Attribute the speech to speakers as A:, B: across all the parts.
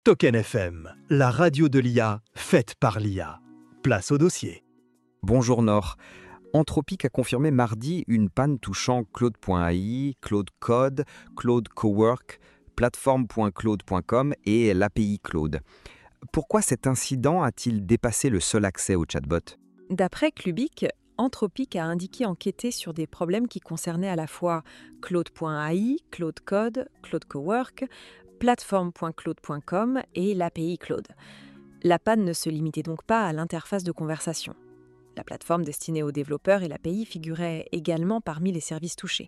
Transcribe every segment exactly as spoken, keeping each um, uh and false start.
A: Token F M, la radio de l'I A, faite par l'I A. Place au dossier.
B: Bonjour Nord. Anthropic a confirmé mardi une panne touchant Claude point A I, Claude Code, Claude Cowork, plateforme point claude point com et l'A P I Claude. Pourquoi cet incident a-t-il dépassé le seul accès au chatbot ?
C: D'après Clubic, Anthropic a indiqué enquêter sur des problèmes qui concernaient à la fois Claude point A I, Claude Code, Claude Cowork, plateforme point claude point com et l'A P I Claude. La panne ne se limitait donc pas à l'interface de conversation. La plateforme destinée aux développeurs et l'A P I figuraient également parmi les services touchés.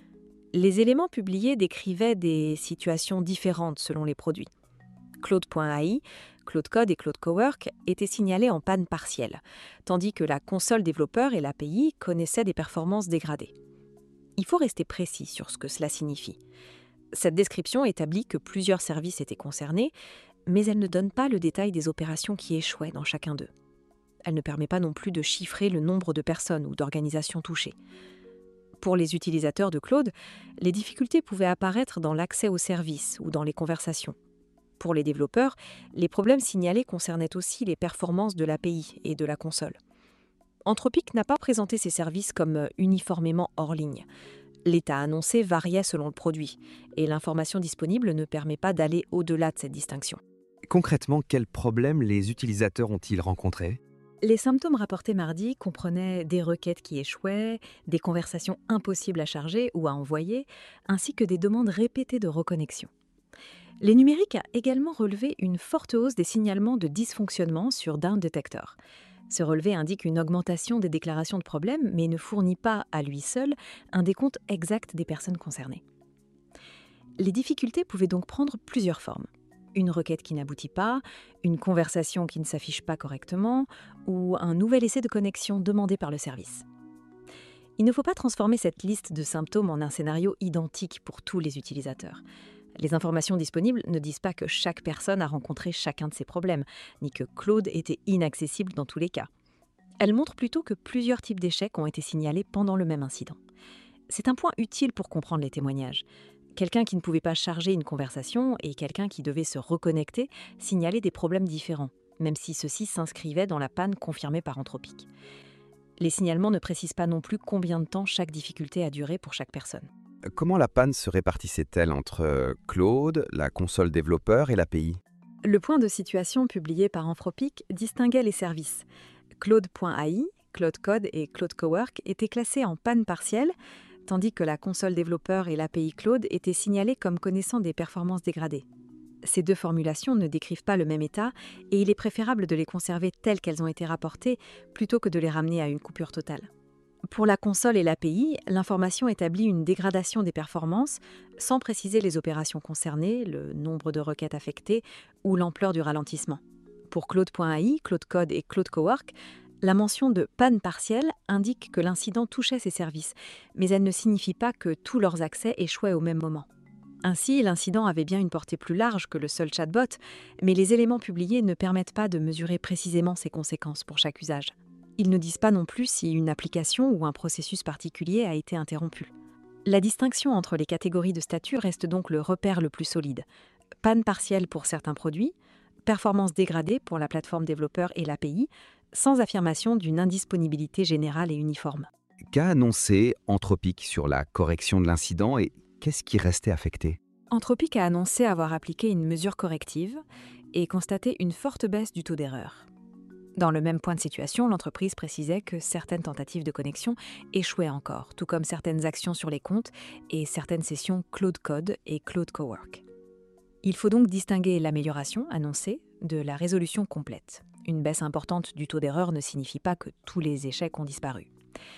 C: Les éléments publiés décrivaient des situations différentes selon les produits. Claude point A I, Claude Code et Claude Cowork étaient signalés en panne partielle, tandis que la console développeur et l'A P I connaissaient des performances dégradées. Il faut rester précis sur ce que cela signifie. Cette description établit que plusieurs services étaient concernés, mais elle ne donne pas le détail des opérations qui échouaient dans chacun d'eux. Elle ne permet pas non plus de chiffrer le nombre de personnes ou d'organisations touchées. Pour les utilisateurs de Claude, les difficultés pouvaient apparaître dans l'accès aux services ou dans les conversations. Pour les développeurs, les problèmes signalés concernaient aussi les performances de l'A P I et de la console. Anthropic n'a pas présenté ces services comme uniformément hors ligne. L'état annoncé variait selon le produit, et l'information disponible ne permet pas d'aller au-delà de cette distinction.
B: Concrètement, quels problèmes les utilisateurs ont-ils rencontrés ?
C: Les symptômes rapportés mardi comprenaient des requêtes qui échouaient, des conversations impossibles à charger ou à envoyer, ainsi que des demandes répétées de reconnexion. Les numériques a également relevé une forte hausse des signalements de dysfonctionnement sur Down Detector. Ce relevé indique une augmentation des déclarations de problèmes, mais ne fournit pas, à lui seul, un décompte exact des personnes concernées. Les difficultés pouvaient donc prendre plusieurs formes. Une requête qui n'aboutit pas, une conversation qui ne s'affiche pas correctement, ou un nouvel essai de connexion demandé par le service. Il ne faut pas transformer cette liste de symptômes en un scénario identique pour tous les utilisateurs. Les informations disponibles ne disent pas que chaque personne a rencontré chacun de ces problèmes, ni que Claude était inaccessible dans tous les cas. Elles montrent plutôt que plusieurs types d'échecs ont été signalés pendant le même incident. C'est un point utile pour comprendre les témoignages. Quelqu'un qui ne pouvait pas charger une conversation et quelqu'un qui devait se reconnecter signalaient des problèmes différents, même si ceux-ci s'inscrivaient dans la panne confirmée par Anthropic. Les signalements ne précisent pas non plus combien de temps chaque difficulté a duré pour chaque personne.
B: Comment la panne se répartissait-elle entre Claude, la console développeur et l'A P I ?
C: Le point de situation publié par Anthropic distinguait les services. Claude point A I, Claude Code et Claude Cowork étaient classés en panne partielle, tandis que la console développeur et l'A P I Claude étaient signalés comme connaissant des performances dégradées. Ces deux formulations ne décrivent pas le même état et il est préférable de les conserver telles qu'elles ont été rapportées plutôt que de les ramener à une coupure totale. Pour la console et l'A P I, l'information établit une dégradation des performances sans préciser les opérations concernées, le nombre de requêtes affectées ou l'ampleur du ralentissement. Pour Claude point A I, Claude Code et Claude Cowork, la mention de panne partielle indique que l'incident touchait ces services, mais elle ne signifie pas que tous leurs accès échouaient au même moment. Ainsi, l'incident avait bien une portée plus large que le seul chatbot, mais les éléments publiés ne permettent pas de mesurer précisément ses conséquences pour chaque usage. Ils ne disent pas non plus si une application ou un processus particulier a été interrompu. La distinction entre les catégories de statut reste donc le repère le plus solide. Panne partielle pour certains produits, performance dégradée pour la plateforme développeur et l'A P I, sans affirmation d'une indisponibilité générale et uniforme.
B: Qu'a annoncé Anthropic sur la correction de l'incident et qu'est-ce qui restait affecté ?
C: Anthropic a annoncé avoir appliqué une mesure corrective et constaté une forte baisse du taux d'erreur. Dans le même point de situation, l'entreprise précisait que certaines tentatives de connexion échouaient encore, tout comme certaines actions sur les comptes et certaines sessions Claude Code et Claude Cowork. Il faut donc distinguer l'amélioration annoncée de la résolution complète. Une baisse importante du taux d'erreur ne signifie pas que tous les échecs ont disparu.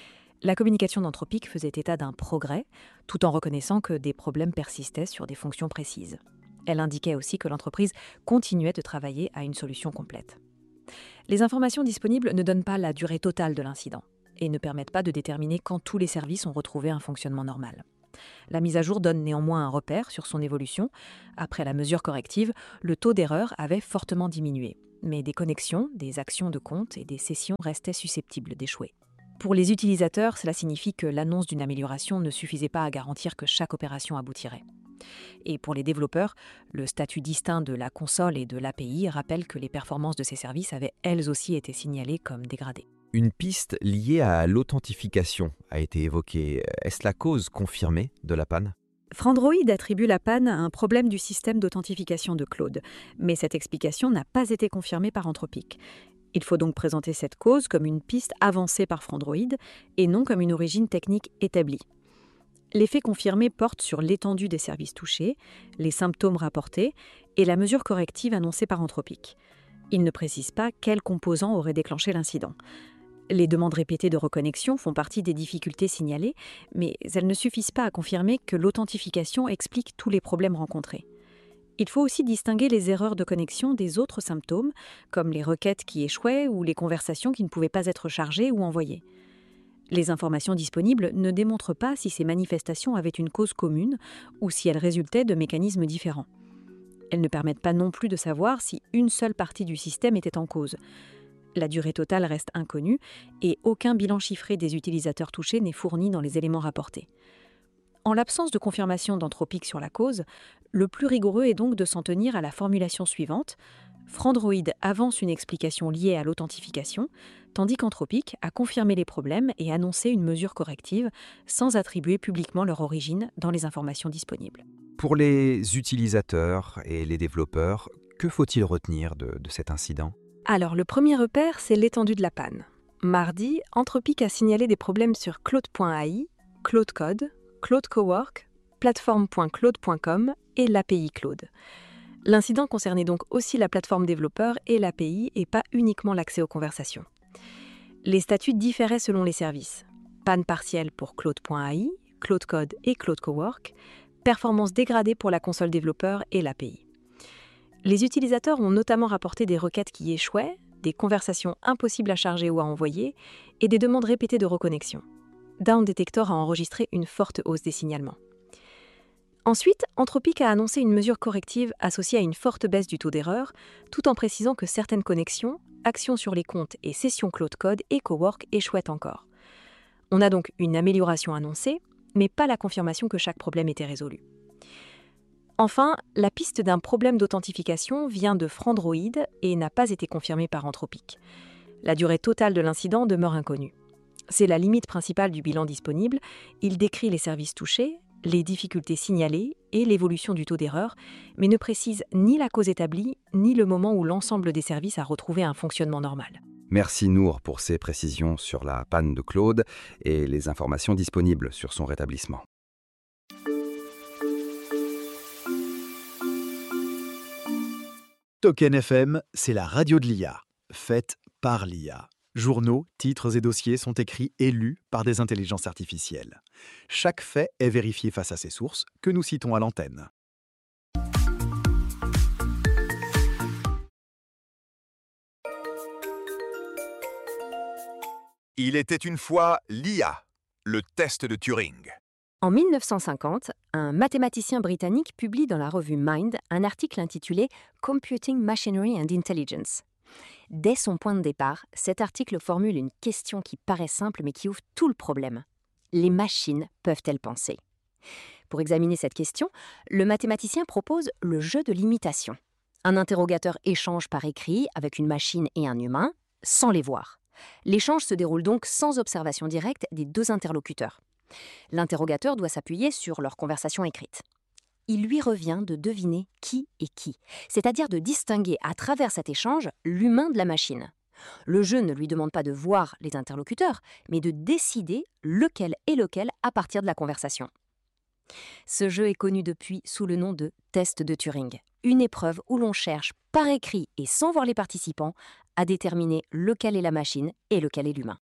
C: La communication d'Anthropic faisait état d'un progrès, tout en reconnaissant que des problèmes persistaient sur des fonctions précises. Elle indiquait aussi que l'entreprise continuait de travailler à une solution complète. Les informations disponibles ne donnent pas la durée totale de l'incident et ne permettent pas de déterminer quand tous les services ont retrouvé un fonctionnement normal. La mise à jour donne néanmoins un repère sur son évolution. Après la mesure corrective, le taux d'erreur avait fortement diminué, mais des connexions, des actions de compte et des sessions restaient susceptibles d'échouer. Pour les utilisateurs, cela signifie que l'annonce d'une amélioration ne suffisait pas à garantir que chaque opération aboutirait. Et pour les développeurs, le statut distinct de la console et de l'A P I rappelle que les performances de ces services avaient elles aussi été signalées comme dégradées.
B: Une piste liée à l'authentification a été évoquée. Est-ce la cause confirmée de la panne ?
C: Frandroid attribue la panne à un problème du système d'authentification de Claude, mais cette explication n'a pas été confirmée par Anthropic. Il faut donc présenter cette cause comme une piste avancée par Frandroid et non comme une origine technique établie. Les faits confirmés portent sur l'étendue des services touchés, les symptômes rapportés et la mesure corrective annoncée par Anthropic. Il ne précise pas quels composants auraient déclenché l'incident. Les demandes répétées de reconnexion font partie des difficultés signalées, mais elles ne suffisent pas à confirmer que l'authentification explique tous les problèmes rencontrés. Il faut aussi distinguer les erreurs de connexion des autres symptômes, comme les requêtes qui échouaient ou les conversations qui ne pouvaient pas être chargées ou envoyées. Les informations disponibles ne démontrent pas si ces manifestations avaient une cause commune ou si elles résultaient de mécanismes différents. Elles ne permettent pas non plus de savoir si une seule partie du système était en cause. La durée totale reste inconnue et aucun bilan chiffré des utilisateurs touchés n'est fourni dans les éléments rapportés. En l'absence de confirmation d'Anthropic sur la cause, le plus rigoureux est donc de s'en tenir à la formulation suivante. Frandroid avance une explication liée à l'authentification, tandis qu'Anthropic a confirmé les problèmes et annoncé une mesure corrective sans attribuer publiquement leur origine dans les informations disponibles.
B: Pour les utilisateurs et les développeurs, que faut-il retenir de, de cet incident ?
C: Alors, le premier repère, c'est l'étendue de la panne. Mardi, Anthropic a signalé des problèmes sur Claude point A I, Claude Code, Claude Cowork, plateforme point claude point com et l'A P I Claude. L'incident concernait donc aussi la plateforme développeur et l'A P I et pas uniquement l'accès aux conversations. Les statuts différaient selon les services. Panne partielle pour Claude point A I, Claude Code et Claude Cowork, performance dégradée pour la console développeur et l'A P I. Les utilisateurs ont notamment rapporté des requêtes qui échouaient, des conversations impossibles à charger ou à envoyer et des demandes répétées de reconnexion. Down Detector a enregistré une forte hausse des signalements. Ensuite, Anthropic a annoncé une mesure corrective associée à une forte baisse du taux d'erreur, tout en précisant que certaines connexions, actions sur les comptes et sessions Claude Code et Cowork échouaient encore. On a donc une amélioration annoncée, mais pas la confirmation que chaque problème était résolu. Enfin, la piste d'un problème d'authentification vient de Frandroid et n'a pas été confirmée par Anthropic. La durée totale de l'incident demeure inconnue. C'est la limite principale du bilan disponible. Il décrit les services touchés, les difficultés signalées et l'évolution du taux d'erreur, mais ne précise ni la cause établie, ni le moment où l'ensemble des services a retrouvé un fonctionnement normal.
B: Merci Nour pour ces précisions sur la panne de Claude et les informations disponibles sur son rétablissement.
A: Token F M, c'est la radio de l'I A, faite par l'I A. Journaux, titres et dossiers sont écrits et lus par des intelligences artificielles. Chaque fait est vérifié face à ses sources, que nous citons à l'antenne.
D: Il était une fois l'I A, le test de Turing.
C: En mille neuf cent cinquante, un mathématicien britannique publie dans la revue Mind un article intitulé « Computing Machinery and Intelligence ». Dès son point de départ, cet article formule une question qui paraît simple mais qui ouvre tout le problème. Les machines peuvent-elles penser ? Pour examiner cette question, le mathématicien propose le jeu de l'imitation. Un interrogateur échange par écrit avec une machine et un humain, sans les voir. L'échange se déroule donc sans observation directe des deux interlocuteurs. L'interrogateur doit s'appuyer sur leur conversation écrite. Il lui revient de deviner qui est qui, c'est-à-dire de distinguer à travers cet échange l'humain de la machine. Le jeu ne lui demande pas de voir les interlocuteurs, mais de décider lequel est lequel à partir de la conversation. Ce jeu est connu depuis sous le nom de test de Turing, une épreuve où l'on cherche par écrit et sans voir les participants à déterminer lequel est la machine et lequel est l'humain.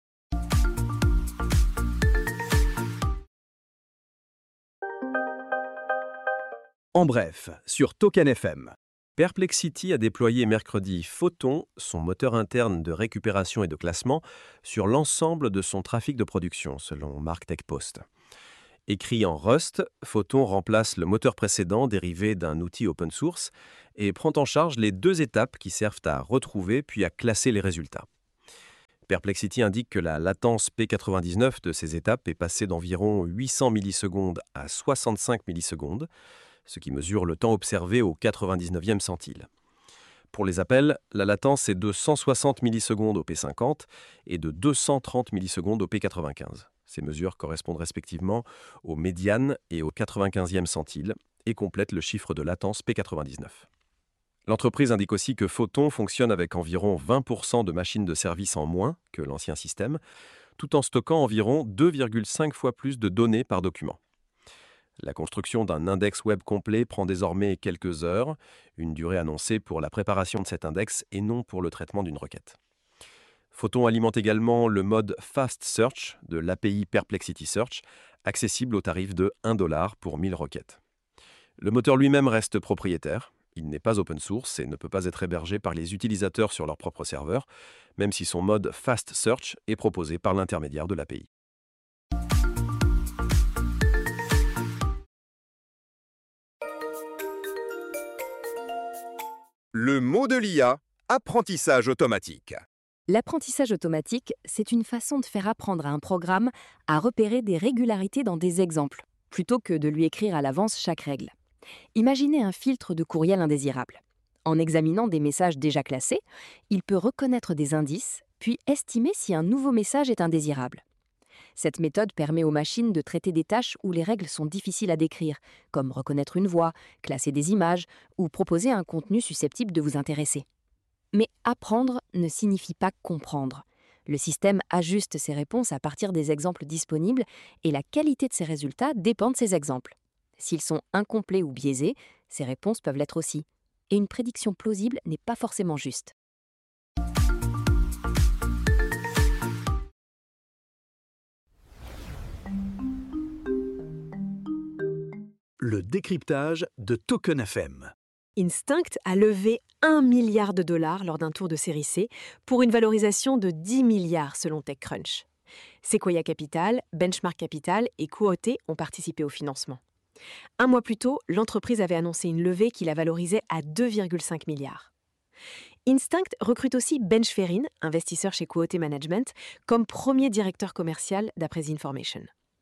A: En bref, sur Token F M.
E: Perplexity a déployé mercredi Photon, son moteur interne de récupération et de classement, sur l'ensemble de son trafic de production, selon MarkTech Post. Écrit en Rust, Photon remplace le moteur précédent dérivé d'un outil open source et prend en charge les deux étapes qui servent à retrouver puis à classer les résultats. Perplexity indique que la latence P quatre-vingt-dix-neuf de ces étapes est passée d'environ huit cents millisecondes à soixante-cinq millisecondes, ce qui mesure le temps observé au quatre-vingt-dix-neuvième centile. Pour les appels, la latence est de cent soixante millisecondes au P cinquante et de deux cent trente millisecondes au P quatre-vingt-quinze. Ces mesures correspondent respectivement aux médianes et au quatre-vingt-quinzième centile et complètent le chiffre de latence P quatre-vingt-dix-neuf. L'entreprise indique aussi que Photon fonctionne avec environ vingt pour cent de machines de service en moins que l'ancien système, tout en stockant environ deux virgule cinq fois plus de données par document. La construction d'un index web complet prend désormais quelques heures, une durée annoncée pour la préparation de cet index et non pour le traitement d'une requête. Photon alimente également le mode Fast Search de l'A P I Perplexity Search, accessible au tarif de un dollar pour mille requêtes. Le moteur lui-même reste propriétaire. Il n'est pas open source et ne peut pas être hébergé par les utilisateurs sur leur propre serveur, même si son mode Fast Search est proposé par l'intermédiaire de l'A P I.
D: Le mot de l'I A, apprentissage automatique.
F: L'apprentissage automatique, c'est une façon de faire apprendre à un programme à repérer des régularités dans des exemples, plutôt que de lui écrire à l'avance chaque règle. Imaginez un filtre de courriel indésirable. En examinant des messages déjà classés, il peut reconnaître des indices, puis estimer si un nouveau message est indésirable. Cette méthode permet aux machines de traiter des tâches où les règles sont difficiles à décrire, comme reconnaître une voix, classer des images ou proposer un contenu susceptible de vous intéresser. Mais apprendre ne signifie pas comprendre. Le système ajuste ses réponses à partir des exemples disponibles et la qualité de ses résultats dépend de ces exemples. S'ils sont incomplets ou biaisés, ces réponses peuvent l'être aussi. Et une prédiction plausible n'est pas forcément juste.
A: Le décryptage de Token F M.
C: Instinct a levé un milliard de dollars lors d'un tour de série C pour une valorisation de dix milliards selon TechCrunch. Sequoia Capital, Benchmark Capital et Quote ont participé au financement. Un mois plus tôt, l'entreprise avait annoncé une levée qui la valorisait à deux virgule cinq milliards. Instinct recrute aussi Benj Ferrin, investisseur chez Quote Management, comme premier directeur commercial d'après The Information.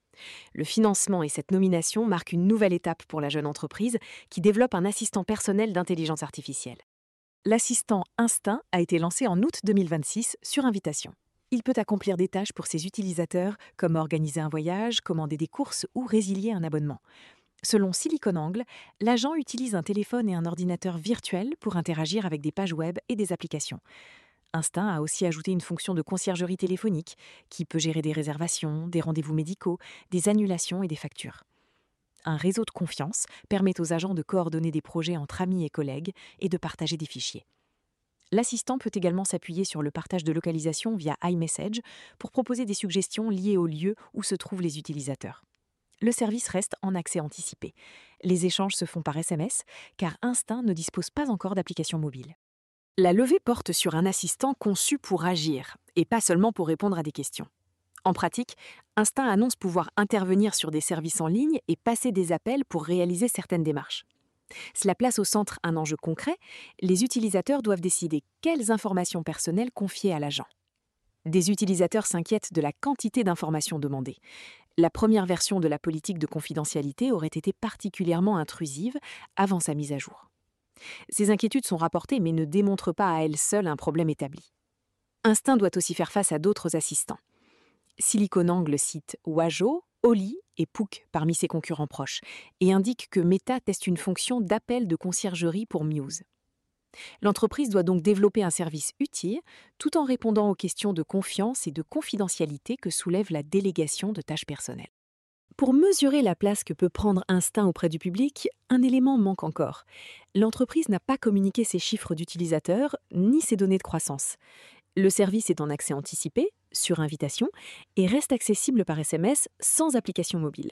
C: Le financement et cette nomination marquent une nouvelle étape pour la jeune entreprise qui développe un assistant personnel d'intelligence artificielle. L'assistant Instinct a été lancé en août deux mille vingt-six sur invitation. Il peut accomplir des tâches pour ses utilisateurs comme organiser un voyage, commander des courses ou résilier un abonnement. Selon SiliconANGLE, l'agent utilise un téléphone et un ordinateur virtuel pour interagir avec des pages web et des applications. Instinct a aussi ajouté une fonction de conciergerie téléphonique qui peut gérer des réservations, des rendez-vous médicaux, des annulations et des factures. Un réseau de confiance permet aux agents de coordonner des projets entre amis et collègues et de partager des fichiers. L'assistant peut également s'appuyer sur le partage de localisation via iMessage pour proposer des suggestions liées au lieu où se trouvent les utilisateurs. Le service reste en accès anticipé. Les échanges se font par S M S, car Instinct ne dispose pas encore d'application mobile. La levée porte sur un assistant conçu pour agir, et pas seulement pour répondre à des questions. En pratique, Instinct annonce pouvoir intervenir sur des services en ligne et passer des appels pour réaliser certaines démarches. Cela place au centre un enjeu concret, les utilisateurs doivent décider quelles informations personnelles confier à l'agent. Des utilisateurs s'inquiètent de la quantité d'informations demandées. La première version de la politique de confidentialité aurait été particulièrement intrusive avant sa mise à jour. Ces inquiétudes sont rapportées mais ne démontrent pas à elles seules un problème établi. Instinct doit aussi faire face à d'autres assistants. SiliconANGLE cite Wajo, Oli et Pook parmi ses concurrents proches et indique que Meta teste une fonction d'appel de conciergerie pour Muse. L'entreprise doit donc développer un service utile tout en répondant aux questions de confiance et de confidentialité que soulève la délégation de tâches personnelles. Pour mesurer la place que peut prendre Instinct auprès du public, un élément manque encore. L'entreprise n'a pas communiqué ses chiffres d'utilisateurs ni ses données de croissance. Le service est en accès anticipé, sur invitation, et reste accessible par S M S sans application mobile.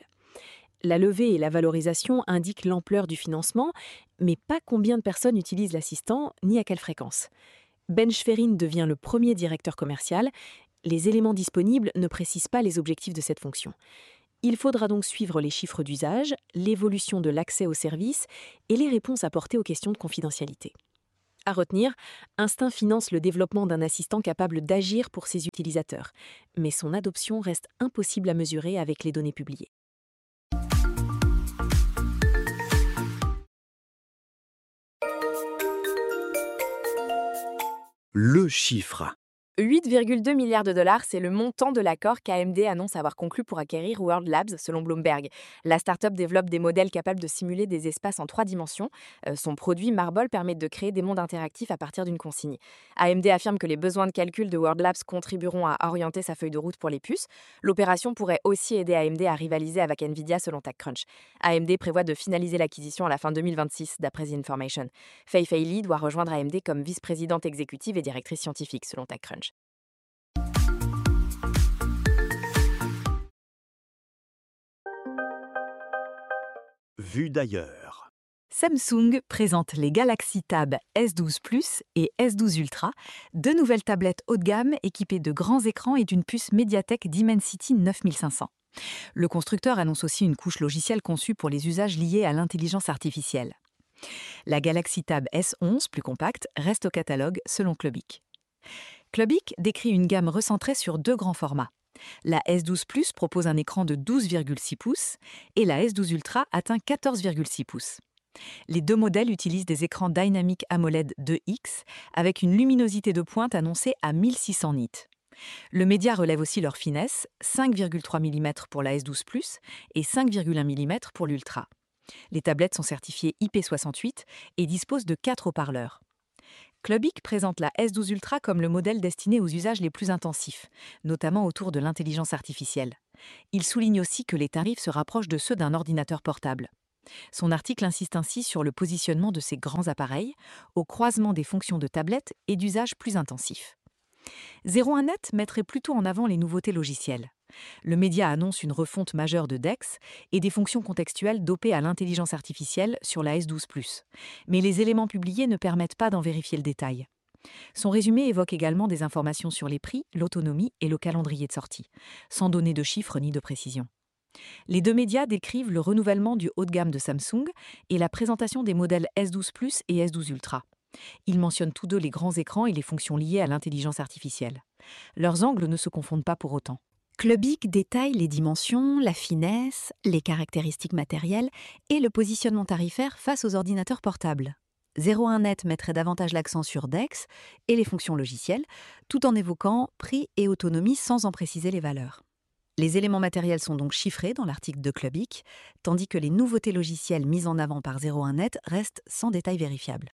C: La levée et la valorisation indiquent l'ampleur du financement, mais pas combien de personnes utilisent l'assistant ni à quelle fréquence. Benj Ferrin devient le premier directeur commercial. Les éléments disponibles ne précisent pas les objectifs de cette fonction. Il faudra donc suivre les chiffres d'usage, l'évolution de l'accès au service et les réponses apportées aux questions de confidentialité. À retenir, Instinct finance le développement d'un assistant capable d'agir pour ses utilisateurs, mais son adoption reste impossible à mesurer avec les données publiées.
A: Le chiffre.
G: huit virgule deux milliards de dollars, c'est le montant de l'accord qu'A M D annonce avoir conclu pour acquérir World Labs, selon Bloomberg. La start-up développe des modèles capables de simuler des espaces en trois dimensions. Euh, son produit Marble permet de créer des mondes interactifs à partir d'une consigne. A M D affirme que les besoins de calcul de World Labs contribueront à orienter sa feuille de route pour les puces. L'opération pourrait aussi aider A M D à rivaliser avec Nvidia, selon TechCrunch. A M D prévoit de finaliser l'acquisition à la fin deux mille vingt-six, d'après The Information. Fei Fei Li doit rejoindre A M D comme vice-présidente exécutive et directrice scientifique, selon TechCrunch.
A: Vue d'ailleurs.
H: Samsung présente les Galaxy Tab S douze Plus et S douze Ultra, deux nouvelles tablettes haut de gamme équipées de grands écrans et d'une puce Mediatek Dimensity neuf mille cinq cents. Le constructeur annonce aussi une couche logicielle conçue pour les usages liés à l'intelligence artificielle. La Galaxy Tab S onze, plus compacte, reste au catalogue selon Clubic. Clubic décrit une gamme recentrée sur deux grands formats. La S douze Plus propose un écran de douze virgule six pouces et la S douze Ultra atteint quatorze virgule six pouces. Les deux modèles utilisent des écrans Dynamic AMOLED deux X avec une luminosité de pointe annoncée à mille six cents nits. Le média relève aussi leur finesse, cinq virgule trois millimètres pour la S douze Plus et cinq virgule un millimètres pour l'Ultra. Les tablettes sont certifiées I P soixante-huit et disposent de quatre haut-parleurs. Clubic présente la S douze Ultra comme le modèle destiné aux usages les plus intensifs, notamment autour de l'intelligence artificielle. Il souligne aussi que les tarifs se rapprochent de ceux d'un ordinateur portable. Son article insiste ainsi sur le positionnement de ces grands appareils, au croisement des fonctions de tablette et d'usages plus intensifs. zéro un net mettrait plutôt en avant les nouveautés logicielles. Le média annonce une refonte majeure de Dex et des fonctions contextuelles dopées à l'intelligence artificielle sur la S douze Plus. Mais les éléments publiés ne permettent pas d'en vérifier le détail. Son résumé évoque également des informations sur les prix, l'autonomie et le calendrier de sortie, sans donner de chiffres ni de précision. Les deux médias décrivent le renouvellement du haut de gamme de Samsung et la présentation des modèles S douze Plus et S douze Ultra. Ils mentionnent tous deux les grands écrans et les fonctions liées à l'intelligence artificielle. Leurs angles ne se confondent pas pour autant. Clubic détaille les dimensions, la finesse, les caractéristiques matérielles et le positionnement tarifaire face aux ordinateurs portables. zéro un net mettrait davantage l'accent sur Dex et les fonctions logicielles, tout en évoquant prix et autonomie sans en préciser les valeurs. Les éléments matériels sont donc chiffrés dans l'article de Clubic, tandis que les nouveautés logicielles mises en avant par zéro un net restent sans détail vérifiable.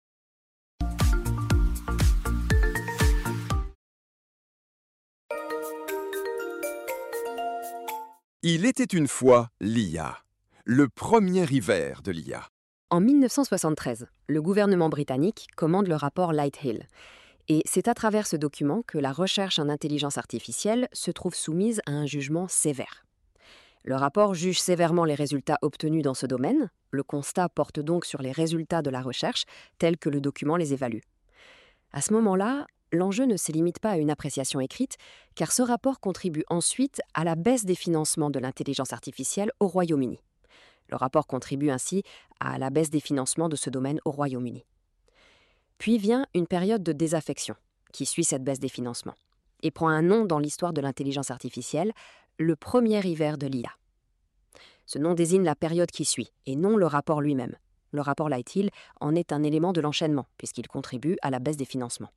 D: Il était une fois l'I A, le premier hiver de l'I A.
F: En mille neuf cent soixante-treize, le gouvernement britannique commande le rapport Lighthill. Et c'est à travers ce document que la recherche en intelligence artificielle se trouve soumise à un jugement sévère. Le rapport juge sévèrement les résultats obtenus dans ce domaine. Le constat porte donc sur les résultats de la recherche tels que le document les évalue. À ce moment-là, l'enjeu ne se limite pas à une appréciation écrite, car ce rapport contribue ensuite à la baisse des financements de l'intelligence artificielle au Royaume-Uni. Le rapport contribue ainsi à la baisse des financements de ce domaine au Royaume-Uni. Puis vient une période de désaffection, qui suit cette baisse des financements, et prend un nom dans l'histoire de l'intelligence artificielle, le premier hiver de l'I A. Ce nom désigne la période qui suit, et non le rapport lui-même. Le rapport Lighthill en est un élément de l'enchaînement, puisqu'il contribue à la baisse des financements.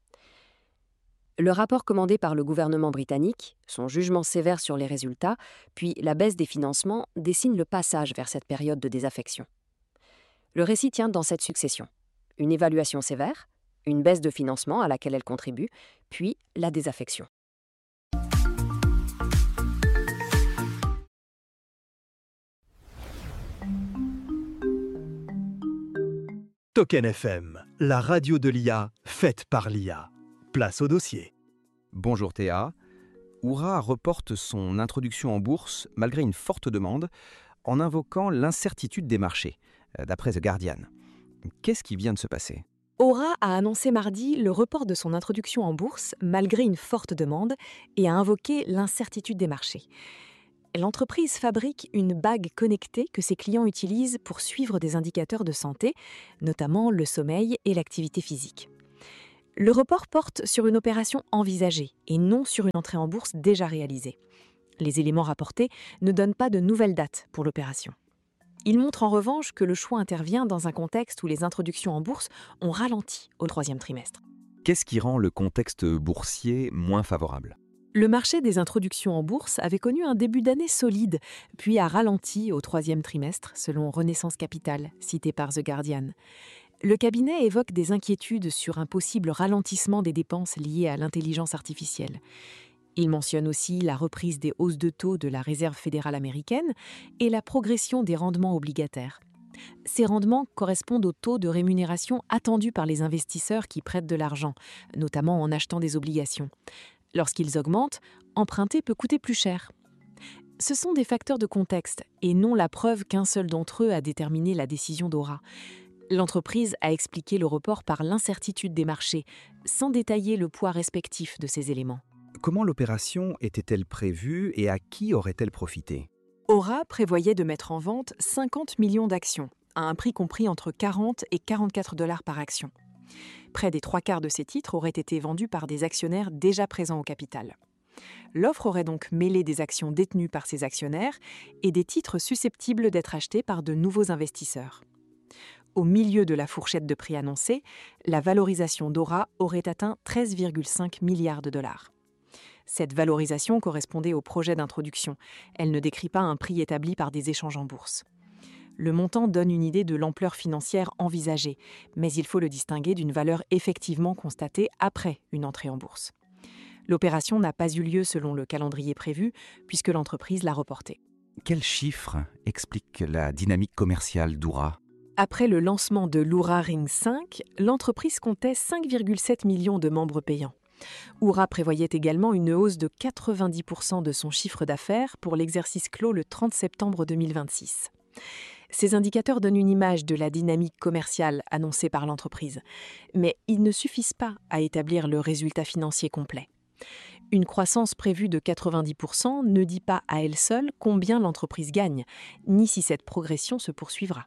F: Le rapport commandé par le gouvernement britannique, son jugement sévère sur les résultats, puis la baisse des financements dessinent le passage vers cette période de désaffection. Le récit tient dans cette succession. Une évaluation sévère, une baisse de financement à laquelle elle contribue, puis la désaffection.
A: Token F M, la radio de l'I A, faite par l'I A. Place au dossier.
B: Bonjour Théa. Oura reporte son introduction en bourse malgré une forte demande en invoquant l'incertitude des marchés, d'après The Guardian. Qu'est-ce qui vient de se passer ?
C: Oura a annoncé mardi le report de son introduction en bourse malgré une forte demande et a invoqué l'incertitude des marchés. L'entreprise fabrique une bague connectée que ses clients utilisent pour suivre des indicateurs de santé, notamment le sommeil et l'activité physique. Le report porte sur une opération envisagée et non sur une entrée en bourse déjà réalisée. Les éléments rapportés ne donnent pas de nouvelle date pour l'opération. Ils montrent en revanche que le choix intervient dans un contexte où les introductions en bourse ont ralenti au troisième trimestre.
B: Qu'est-ce qui rend le contexte boursier moins favorable ?
C: Le marché des introductions en bourse avait connu un début d'année solide, puis a ralenti au troisième trimestre, selon Renaissance Capital, cité par The Guardian. Le cabinet évoque des inquiétudes sur un possible ralentissement des dépenses liées à l'intelligence artificielle. Il mentionne aussi la reprise des hausses de taux de la Réserve fédérale américaine et la progression des rendements obligataires. Ces rendements correspondent aux taux de rémunération attendus par les investisseurs qui prêtent de l'argent, notamment en achetant des obligations. Lorsqu'ils augmentent, emprunter peut coûter plus cher. Ce sont des facteurs de contexte et non la preuve qu'un seul d'entre eux a déterminé la décision d'Aura. L'entreprise a expliqué le report par l'incertitude des marchés, sans détailler le poids respectif de ces éléments.
B: Comment l'opération était-elle prévue et à qui aurait-elle profité ?
C: Aura prévoyait de mettre en vente cinquante millions d'actions, à un prix compris entre quarante et quarante-quatre dollars par action. Près des trois quarts de ces titres auraient été vendus par des actionnaires déjà présents au capital. L'offre aurait donc mêlé des actions détenues par ces actionnaires et des titres susceptibles d'être achetés par de nouveaux investisseurs. Au milieu de la fourchette de prix annoncée, la valorisation d'Aura aurait atteint treize virgule cinq milliards de dollars. Cette valorisation correspondait au projet d'introduction. Elle ne décrit pas un prix établi par des échanges en bourse. Le montant donne une idée de l'ampleur financière envisagée, mais il faut le distinguer d'une valeur effectivement constatée après une entrée en bourse. L'opération n'a pas eu lieu selon le calendrier prévu, puisque l'entreprise l'a reportée.
B: Quels chiffres expliquent la dynamique commerciale d'Aura ?
C: Après le lancement de l'Oura Ring cinq, l'entreprise comptait cinq virgule sept millions de membres payants. Oura prévoyait également une hausse de quatre-vingt-dix pour cent de son chiffre d'affaires pour l'exercice clos le trente septembre deux mille vingt-six. Ces indicateurs donnent une image de la dynamique commerciale annoncée par l'entreprise, mais ils ne suffisent pas à établir le résultat financier complet. Une croissance prévue de quatre-vingt-dix pour cent ne dit pas à elle seule combien l'entreprise gagne, ni si cette progression se poursuivra.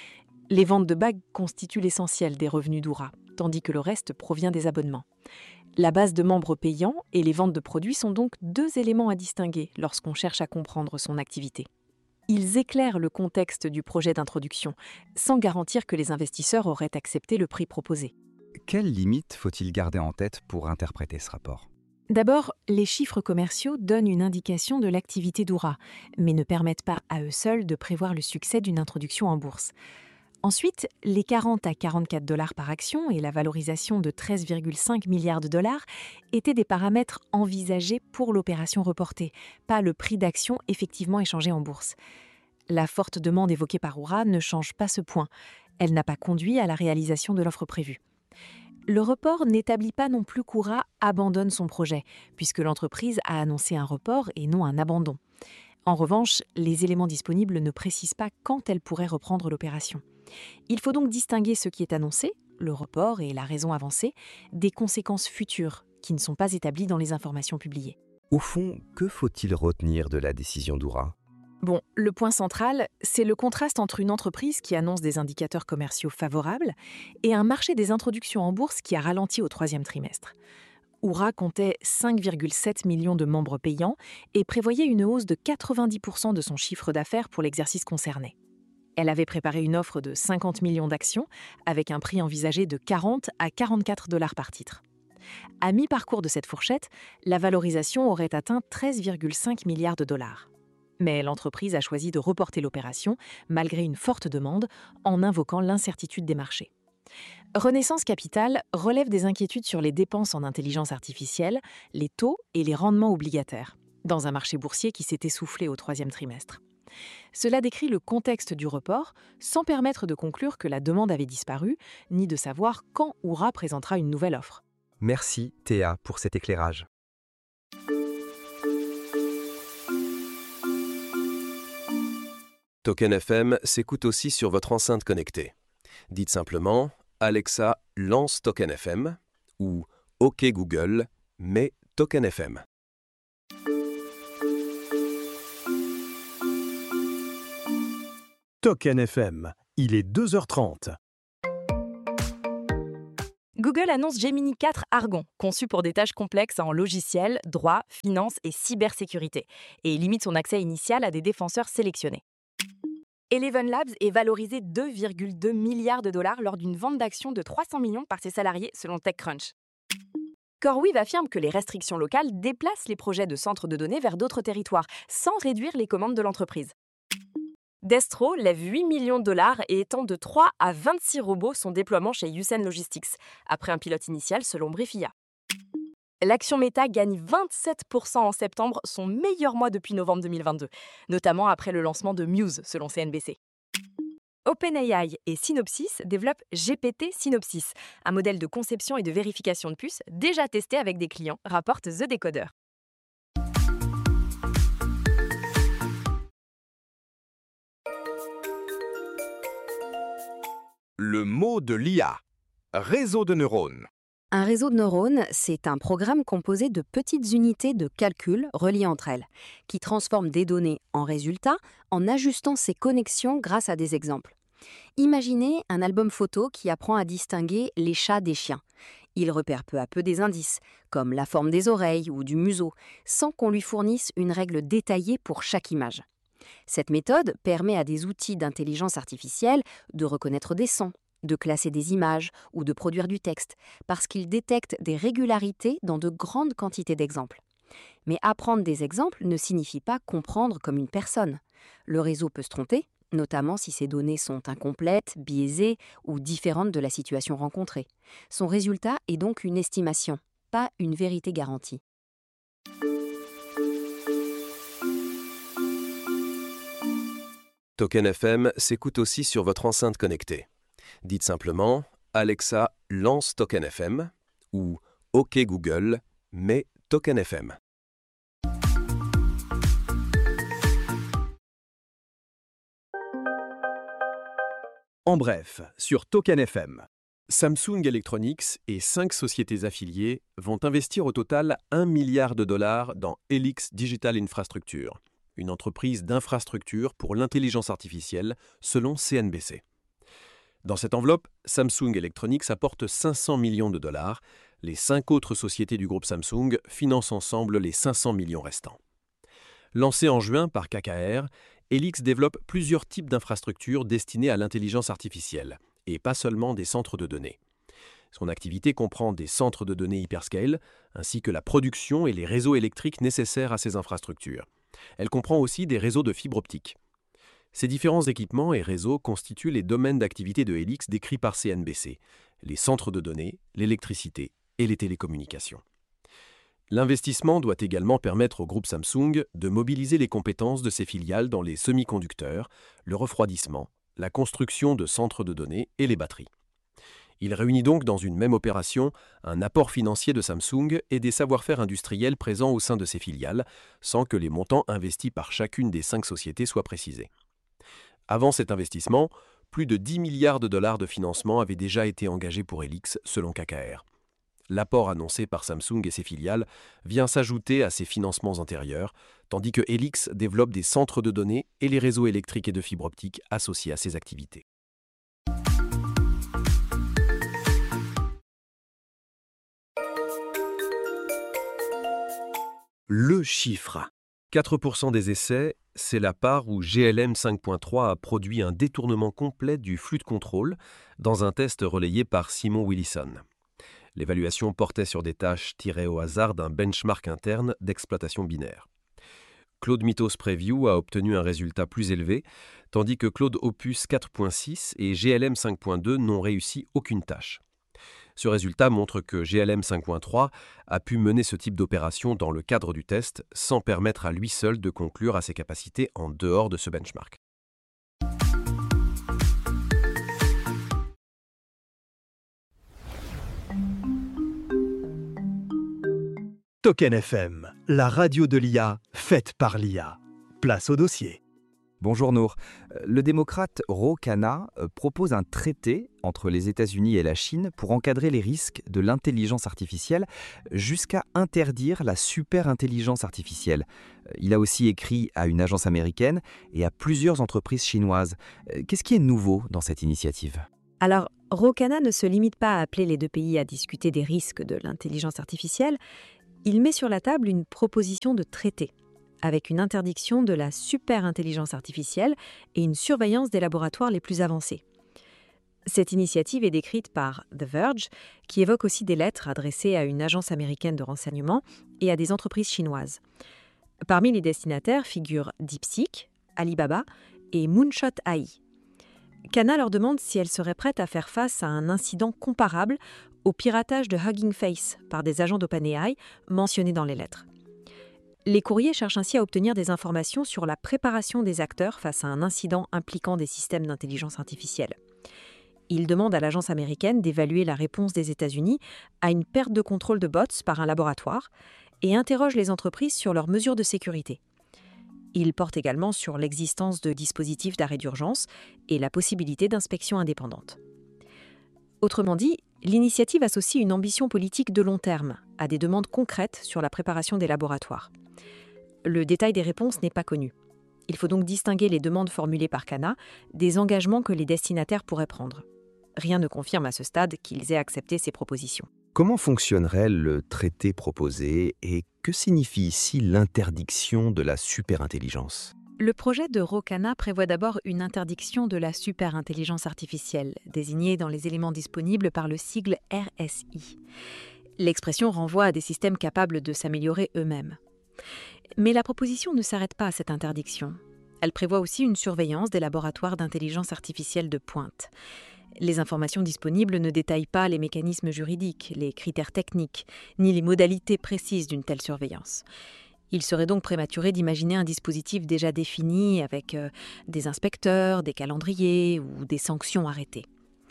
C: Les ventes de bagues constituent l'essentiel des revenus d'Oura, tandis que le reste provient des abonnements. La base de membres payants et les ventes de produits sont donc deux éléments à distinguer lorsqu'on cherche à comprendre son activité. Ils éclairent le contexte du projet d'introduction, sans garantir que les investisseurs auraient accepté le prix proposé.
B: Quelles limites faut-il garder en tête pour interpréter ce rapport ?
C: D'abord, les chiffres commerciaux donnent une indication de l'activité d'Oura, mais ne permettent pas à eux seuls de prévoir le succès d'une introduction en bourse. Ensuite, les quarante à quarante-quatre dollars par action et la valorisation de treize virgule cinq milliards de dollars étaient des paramètres envisagés pour l'opération reportée, pas le prix d'action effectivement échangé en bourse. La forte demande évoquée par Oura ne change pas ce point. Elle n'a pas conduit à la réalisation de l'offre prévue. Le report n'établit pas non plus qu'Oura abandonne son projet, puisque l'entreprise a annoncé un report et non un abandon. En revanche, les éléments disponibles ne précisent pas quand elle pourrait reprendre l'opération. Il faut donc distinguer ce qui est annoncé, le report et la raison avancée, des conséquences futures qui ne sont pas établies dans les informations publiées.
B: Au fond, que faut-il retenir de la décision d'Oura ?
C: Bon, le point central, c'est le contraste entre une entreprise qui annonce des indicateurs commerciaux favorables et un marché des introductions en bourse qui a ralenti au troisième trimestre. Oura comptait cinq virgule sept millions de membres payants et prévoyait une hausse de quatre-vingt-dix pour cent de son chiffre d'affaires pour l'exercice concerné. Elle avait préparé une offre de cinquante millions d'actions avec un prix envisagé de quarante à quarante-quatre dollars par titre. À mi-parcours de cette fourchette, la valorisation aurait atteint treize virgule cinq milliards de dollars. Mais l'entreprise a choisi de reporter l'opération, malgré une forte demande, en invoquant l'incertitude des marchés. Renaissance Capital relève des inquiétudes sur les dépenses en intelligence artificielle, les taux et les rendements obligataires, dans un marché boursier qui s'est essoufflé au troisième trimestre. Cela décrit le contexte du report, sans permettre de conclure que la demande avait disparu, ni de savoir quand Oura présentera une nouvelle offre.
B: Merci Théa pour cet éclairage.
E: Token F M s'écoute aussi sur votre enceinte connectée. Dites simplement « Alexa, lance Token F M » ou « OK Google, mets Token F M ».
A: Token F M, il est deux heures trente.
G: Google annonce Gemini quatre Argon, conçu pour des tâches complexes en logiciel, droit, finance et cybersécurité, et il limite son accès initial à des défenseurs sélectionnés. Eleven Labs est valorisé deux virgule deux milliards de dollars lors d'une vente d'actions de trois cents millions par ses salariés selon TechCrunch. CoreWeave affirme que les restrictions locales déplacent les projets de centres de données vers d'autres territoires, sans réduire les commandes de l'entreprise. Destro lève huit millions de dollars et étend de trois à vingt-six robots son déploiement chez Usain Logistics, après un pilote initial selon Briefia. L'action Meta gagne vingt-sept pour cent en septembre, son meilleur mois depuis novembre deux mille vingt-deux, notamment après le lancement de Muse selon C N B C. OpenAI et Synopsys développent G P T Synopsys, un modèle de conception et de vérification de puces déjà testé avec des clients, rapporte The Decoder.
D: Le mot de l'I A. Réseau de neurones.
F: Un réseau de neurones, c'est un programme composé de petites unités de calcul reliées entre elles, qui transforment des données en résultats en ajustant ces connexions grâce à des exemples. Imaginez un album photo qui apprend à distinguer les chats des chiens. Il repère peu à peu des indices, comme la forme des oreilles ou du museau, sans qu'on lui fournisse une règle détaillée pour chaque image. Cette méthode permet à des outils d'intelligence artificielle de reconnaître des sons, de classer des images ou de produire du texte, parce qu'ils détectent des régularités dans de grandes quantités d'exemples. Mais apprendre des exemples ne signifie pas comprendre comme une personne. Le réseau peut se tromper, notamment si ces données sont incomplètes, biaisées ou différentes de la situation rencontrée. Son résultat est donc une estimation, pas une vérité garantie.
E: Token F M s'écoute aussi sur votre enceinte connectée. Dites simplement « Alexa, lance Token F M » ou « OK Google, mets Token F M ».
A: En bref, sur Token F M.
E: Samsung Electronics et cinq sociétés affiliées vont investir au total un milliard de dollars dans Helix Digital Infrastructure, une entreprise d'infrastructure pour l'intelligence artificielle, selon C N B C. Dans cette enveloppe, Samsung Electronics apporte cinq cents millions de dollars. Les cinq autres sociétés du groupe Samsung financent ensemble les cinq cents millions restants. Lancé en juin par K K R, Helix développe plusieurs types d'infrastructures destinées à l'intelligence artificielle, et pas seulement des centres de données. Son activité comprend des centres de données hyperscale, ainsi que la production et les réseaux électriques nécessaires à ces infrastructures. Elle comprend aussi des réseaux de fibre optique. Ces différents équipements et réseaux constituent les domaines d'activité de Helix décrits par C N B C, les centres de données, l'électricité et les télécommunications. L'investissement doit également permettre au groupe Samsung de mobiliser les compétences de ses filiales dans les semi-conducteurs, le refroidissement, la construction de centres de données et les batteries. Il réunit donc dans une même opération un apport financier de Samsung et des savoir-faire industriels présents au sein de ses filiales, sans que les montants investis par chacune des cinq sociétés soient précisés. Avant cet investissement, plus de dix milliards de dollars de financement avaient déjà été engagés pour Helix, selon K K R. L'apport annoncé par Samsung et ses filiales vient s'ajouter à ces financements antérieurs, tandis que Helix développe des centres de données et les réseaux électriques et de fibre optique associés à ses activités.
A: Le chiffre.
E: quatre pour cent des essais, c'est la part où G L M cinq point trois a produit un détournement complet du flux de contrôle dans un test relayé par Simon Willison. L'évaluation portait sur des tâches tirées au hasard d'un benchmark interne d'exploitation binaire. Claude Mythos Preview a obtenu un résultat plus élevé, tandis que Claude Opus quatre point six et G L M cinq point deux n'ont réussi aucune tâche. Ce résultat montre que G L M cinq point trois a pu mener ce type d'opération dans le cadre du test sans permettre à lui seul de conclure à ses capacités en dehors de ce benchmark.
A: Token F M, la radio de l'I A, faite par l'I A. Place au dossier.
B: Bonjour Nour. Euh, Le démocrate Ro Khanna euh, propose un traité entre les États-Unis et la Chine pour encadrer les risques de l'intelligence artificielle jusqu'à interdire la superintelligence artificielle. Euh, Il a aussi écrit à une agence américaine et à plusieurs entreprises chinoises. Euh, Qu'est-ce qui est nouveau dans cette initiative ?
C: Alors, Ro Khanna ne se limite pas à appeler les deux pays à discuter des risques de l'intelligence artificielle, il met sur la table une proposition de traité, avec une interdiction de la superintelligence artificielle et une surveillance des laboratoires les plus avancés. Cette initiative est décrite par The Verge, qui évoque aussi des lettres adressées à une agence américaine de renseignement et à des entreprises chinoises. Parmi les destinataires figurent DeepSeek, Alibaba et Moonshot A I. Khanna leur demande si elles seraient prêtes à faire face à un incident comparable au piratage de Hugging Face par des agents d'OpenAI mentionnés dans les lettres. Les courriers cherchent ainsi à obtenir des informations sur la préparation des acteurs face à un incident impliquant des systèmes d'intelligence artificielle. Ils demandent à l'agence américaine d'évaluer la réponse des États-Unis à une perte de contrôle de bots par un laboratoire et interrogent les entreprises sur leurs mesures de sécurité. Ils portent également sur l'existence de dispositifs d'arrêt d'urgence et la possibilité d'inspection indépendante. Autrement dit, l'initiative associe une ambition politique de long terme à des demandes concrètes sur la préparation des laboratoires. Le détail des réponses n'est pas connu. Il faut donc distinguer les demandes formulées par Khanna des engagements que les destinataires pourraient prendre. Rien ne confirme à ce stade qu'ils aient accepté ces propositions.
I: Comment fonctionnerait le traité proposé et que signifie ici l'interdiction de la superintelligence ?
H: Le projet de Ro Khanna prévoit d'abord une interdiction de la superintelligence artificielle, désignée dans les éléments disponibles par le sigle R S I. L'expression renvoie à des systèmes capables de s'améliorer eux-mêmes. Mais la proposition ne s'arrête pas à cette interdiction. Elle prévoit aussi une surveillance des laboratoires d'intelligence artificielle de pointe. Les informations disponibles ne détaillent pas les mécanismes juridiques, les critères techniques, ni les modalités précises d'une telle surveillance. Il serait donc prématuré d'imaginer un dispositif déjà défini avec euh, des inspecteurs, des calendriers ou des sanctions arrêtées.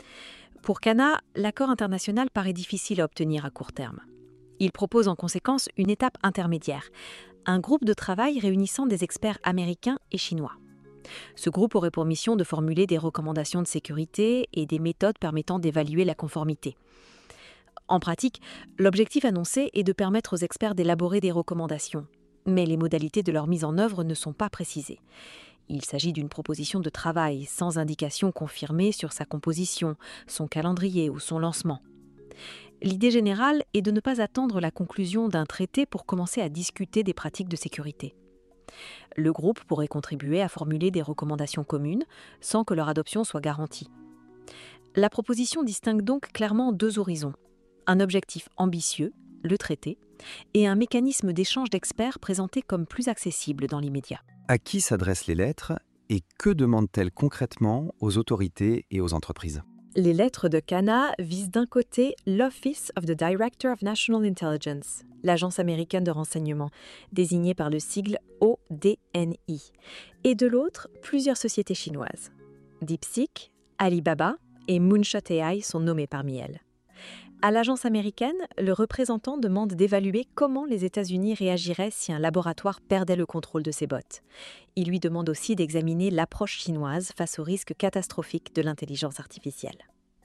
H: Pour Khanna, l'accord international paraît difficile à obtenir à court terme. Il propose en conséquence une étape intermédiaire, un groupe de travail réunissant des experts américains et chinois. Ce groupe aurait pour mission de formuler des recommandations de sécurité et des méthodes permettant d'évaluer la conformité. En pratique, l'objectif annoncé est de permettre aux experts d'élaborer des recommandations, mais les modalités de leur mise en œuvre ne sont pas précisées. Il s'agit d'une proposition de travail sans indication confirmée sur sa composition, son calendrier ou son lancement. L'idée générale est de ne pas attendre la conclusion d'un traité pour commencer à discuter des pratiques de sécurité. Le groupe pourrait contribuer à formuler des recommandations communes sans que leur adoption soit garantie. La proposition distingue donc clairement deux horizons. Un objectif ambitieux, le traité, et un mécanisme d'échange d'experts présenté comme plus accessible dans l'immédiat.
B: À qui s'adressent les lettres et que demandent-elles concrètement aux autorités et aux entreprises ?
C: Les lettres de Khanna visent d'un côté l'Office of the Director of National Intelligence, l'agence américaine de renseignement, désignée par le sigle O D N I, et de l'autre, plusieurs sociétés chinoises. DeepSeek, Alibaba et Moonshot A I sont nommés parmi elles. À l'agence américaine, le représentant demande d'évaluer comment les États-Unis réagiraient si un laboratoire perdait le contrôle de ses bots. Il lui demande aussi d'examiner l'approche chinoise face aux risques catastrophiques de l'intelligence artificielle.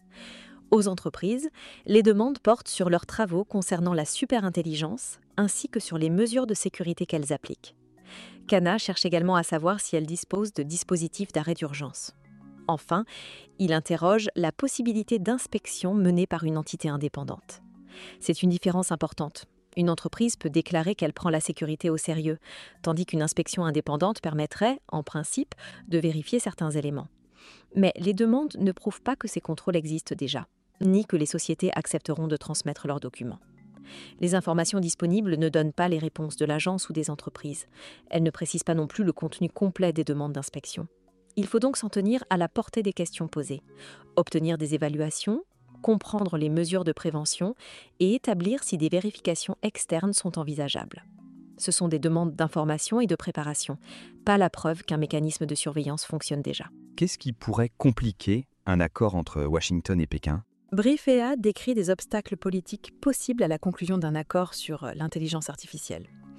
C: Aux entreprises, les demandes portent sur leurs travaux concernant la superintelligence ainsi que sur les mesures de sécurité qu'elles appliquent. Khanna cherche également à savoir si elles disposent de dispositifs d'arrêt d'urgence. Enfin, il interroge la possibilité d'inspection menée par une entité indépendante. C'est une différence importante. Une entreprise peut déclarer qu'elle prend la sécurité au sérieux, tandis qu'une inspection indépendante permettrait, en principe, de vérifier certains éléments. Mais les demandes ne prouvent pas que ces contrôles existent déjà, ni que les sociétés accepteront de transmettre leurs documents. Les informations disponibles ne donnent pas les réponses de l'agence ou des entreprises. Elles ne précisent pas non plus le contenu complet des demandes d'inspection. Il faut donc s'en tenir à la portée des questions posées, obtenir des évaluations, comprendre les mesures de prévention et établir si des vérifications externes sont envisageables. Ce sont des demandes d'information et de préparation, pas la preuve qu'un mécanisme de surveillance fonctionne déjà.
B: Qu'est-ce qui pourrait compliquer un accord entre Washington et Pékin ?
H: Brief E A décrit des obstacles politiques possibles à la conclusion d'un accord sur l'intelligence artificielle.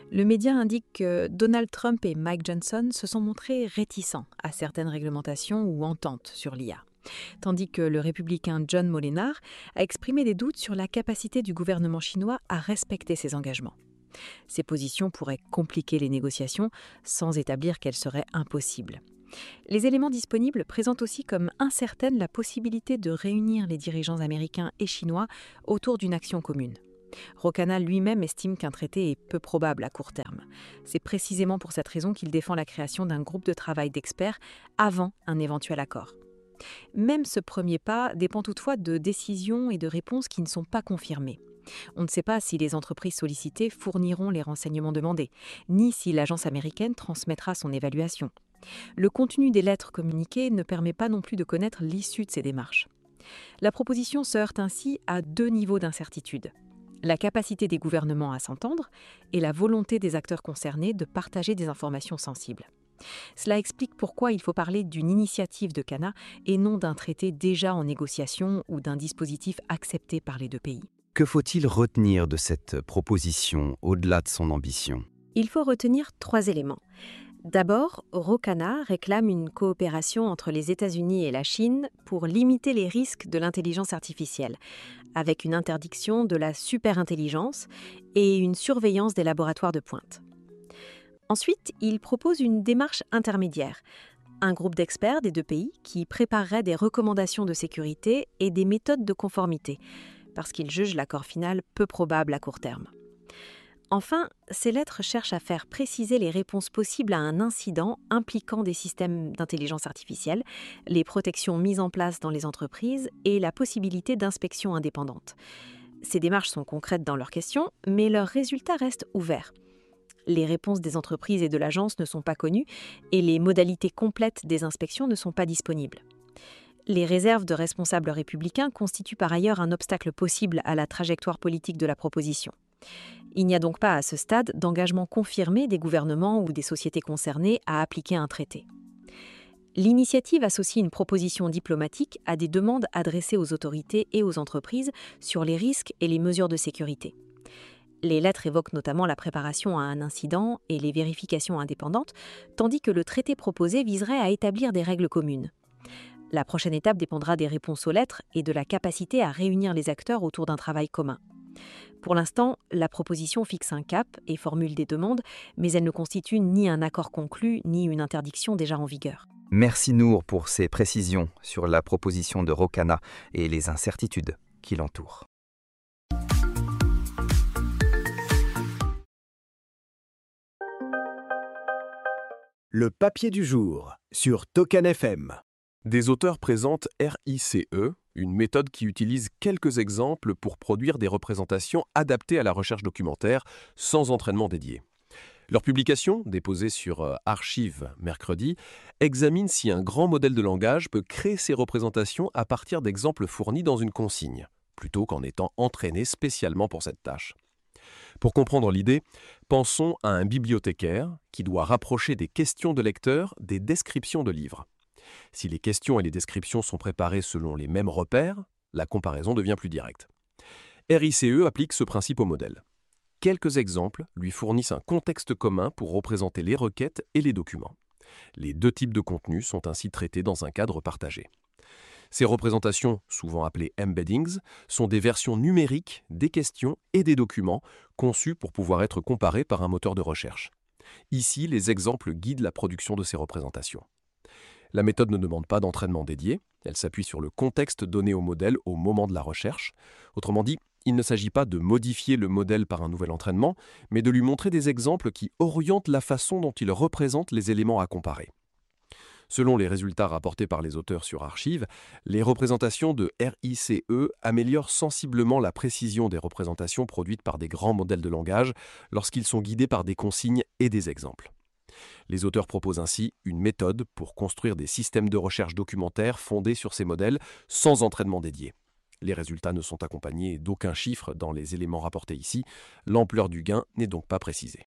C: Le média indique que Donald Trump et Mike Johnson se sont montrés réticents à certaines réglementations ou ententes sur l'I A, tandis que le républicain John Molinaro a exprimé des doutes sur la capacité du gouvernement chinois à respecter ses engagements. Ces positions pourraient compliquer les négociations sans établir qu'elles seraient impossibles. Les éléments disponibles présentent aussi comme incertaine la possibilité de réunir les dirigeants américains et chinois autour d'une action commune. Ro Khanna lui-même estime qu'un traité est peu probable à court terme. C'est précisément pour cette raison qu'il défend la création d'un groupe de travail d'experts avant un éventuel accord. Même ce premier pas dépend toutefois de décisions et de réponses qui ne sont pas confirmées. On ne sait pas si les entreprises sollicitées fourniront les renseignements demandés, ni si l'agence américaine transmettra son évaluation. Le contenu des lettres communiquées ne permet pas non plus de connaître l'issue de ces démarches. La proposition se heurte ainsi à deux niveaux d'incertitude: la capacité des gouvernements à s'entendre et la volonté des acteurs concernés de partager des informations sensibles. Cela explique pourquoi il faut parler d'une initiative de Khanna et non d'un traité déjà en négociation ou d'un dispositif accepté par les deux pays.
I: Que faut-il retenir de cette proposition au-delà de son ambition ?
C: Il faut retenir trois éléments. D'abord, Ro Khanna réclame une coopération entre les États-Unis et la Chine pour limiter les risques de l'intelligence artificielle, avec une interdiction de la superintelligence et une surveillance des laboratoires de pointe. Ensuite, il propose une démarche intermédiaire, un groupe d'experts des deux pays qui préparerait des recommandations de sécurité et des méthodes de conformité, parce qu'il juge l'accord final peu probable à court terme. Enfin, ces lettres cherchent à faire préciser les réponses possibles à un incident impliquant des systèmes d'intelligence artificielle, les protections mises en place dans les entreprises et la possibilité d'inspection indépendante. Ces démarches sont concrètes dans leurs questions, mais leurs résultats restent ouverts. Les réponses des entreprises et de l'agence ne sont pas connues et les modalités complètes des inspections ne sont pas disponibles. Les réserves de responsables républicains constituent par ailleurs un obstacle possible à la trajectoire politique de la proposition. Il n'y a donc pas à ce stade d'engagement confirmé des gouvernements ou des sociétés concernées à appliquer un traité. L'initiative associe une proposition diplomatique à des demandes adressées aux autorités et aux entreprises sur les risques et les mesures de sécurité. Les lettres évoquent notamment la préparation à un incident et les vérifications indépendantes, tandis que le traité proposé viserait à établir des règles communes. La prochaine étape dépendra des réponses aux lettres et de la capacité à réunir les acteurs autour d'un travail commun. Pour l'instant, la proposition fixe un cap et formule des demandes, mais elle ne constitue ni un accord conclu, ni une interdiction déjà en vigueur.
B: Merci Nour pour ces précisions sur la proposition de Ro Khanna et les incertitudes qui l'entourent.
A: Le papier du jour sur Token F M.
E: Des auteurs présentent R I C E, une méthode qui utilise quelques exemples pour produire des représentations adaptées à la recherche documentaire sans entraînement dédié. Leur publication, déposée sur Archive mercredi, examine si un grand modèle de langage peut créer ces représentations à partir d'exemples fournis dans une consigne, plutôt qu'en étant entraîné spécialement pour cette tâche. Pour comprendre l'idée, pensons à un bibliothécaire qui doit rapprocher des questions de lecteurs des descriptions de livres. Si les questions et les descriptions sont préparées selon les mêmes repères, la comparaison devient plus directe. R I C E applique ce principe au modèle. Quelques exemples lui fournissent un contexte commun pour représenter les requêtes et les documents. Les deux types de contenus sont ainsi traités dans un cadre partagé. Ces représentations, souvent appelées embeddings, sont des versions numériques des questions et des documents conçues pour pouvoir être comparées par un moteur de recherche. Ici, les exemples guident la production de ces représentations. La méthode ne demande pas d'entraînement dédié, elle s'appuie sur le contexte donné au modèle au moment de la recherche. Autrement dit, il ne s'agit pas de modifier le modèle par un nouvel entraînement, mais de lui montrer des exemples qui orientent la façon dont il représente les éléments à comparer. Selon les résultats rapportés par les auteurs sur Archive, les représentations de R I C E améliorent sensiblement la précision des représentations produites par des grands modèles de langage lorsqu'ils sont guidés par des consignes et des exemples. Les auteurs proposent ainsi une méthode pour construire des systèmes de recherche documentaire fondés sur ces modèles sans entraînement dédié. Les résultats ne sont accompagnés d'aucun chiffre dans les éléments rapportés ici, l'ampleur du gain n'est donc pas précisée.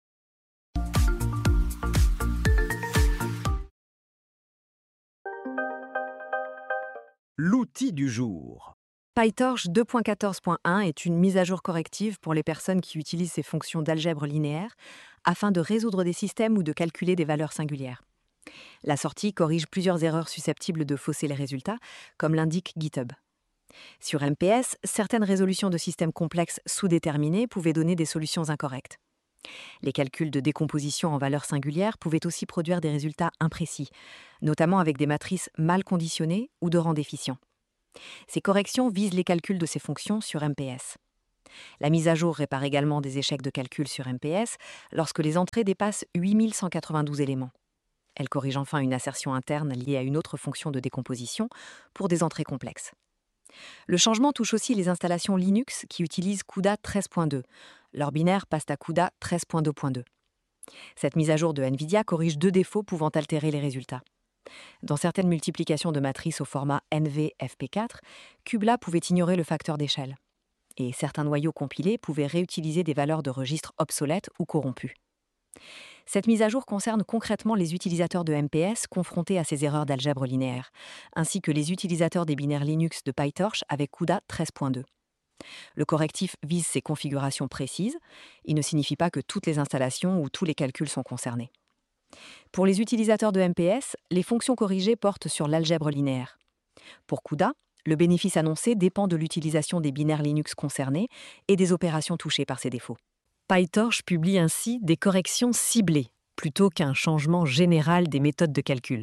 A: L'outil du jour.
C: PyTorch deux point quatorze point un est une mise à jour corrective pour les personnes qui utilisent ces fonctions d'algèbre linéaire afin de résoudre des systèmes ou de calculer des valeurs singulières. La sortie corrige plusieurs erreurs susceptibles de fausser les résultats, comme l'indique GitHub. Sur M P S, certaines résolutions de systèmes complexes sous-déterminés pouvaient donner des solutions incorrectes. Les calculs de décomposition en valeurs singulières pouvaient aussi produire des résultats imprécis, notamment avec des matrices mal conditionnées ou de rang déficient. Ces corrections visent les calculs de ces fonctions sur M P S. La mise à jour répare également des échecs de calcul sur M P S lorsque les entrées dépassent huit mille cent quatre-vingt-douze éléments. Elle corrige enfin une assertion interne liée à une autre fonction de décomposition pour des entrées complexes. Le changement touche aussi les installations Linux qui utilisent CUDA treize point deux. Leurs binaires passent à CUDA treize point deux point deux. Cette mise à jour de NVIDIA corrige deux défauts pouvant altérer les résultats. Dans certaines multiplications de matrices au format N V F P quatre, Kubla pouvait ignorer le facteur d'échelle. Et certains noyaux compilés pouvaient réutiliser des valeurs de registre obsolètes ou corrompues. Cette mise à jour concerne concrètement les utilisateurs de M P S confrontés à ces erreurs d'algèbre linéaire, ainsi que les utilisateurs des binaires Linux de PyTorch avec CUDA treize point deux. Le correctif vise ces configurations précises. Il ne signifie pas que toutes les installations ou tous les calculs sont concernés. Pour les utilisateurs de M P S, les fonctions corrigées portent sur l'algèbre linéaire. Pour CUDA, le bénéfice annoncé dépend de l'utilisation des binaires Linux concernés et des opérations touchées par ces défauts. PyTorch publie ainsi des corrections ciblées, plutôt qu'un changement général des méthodes de calcul.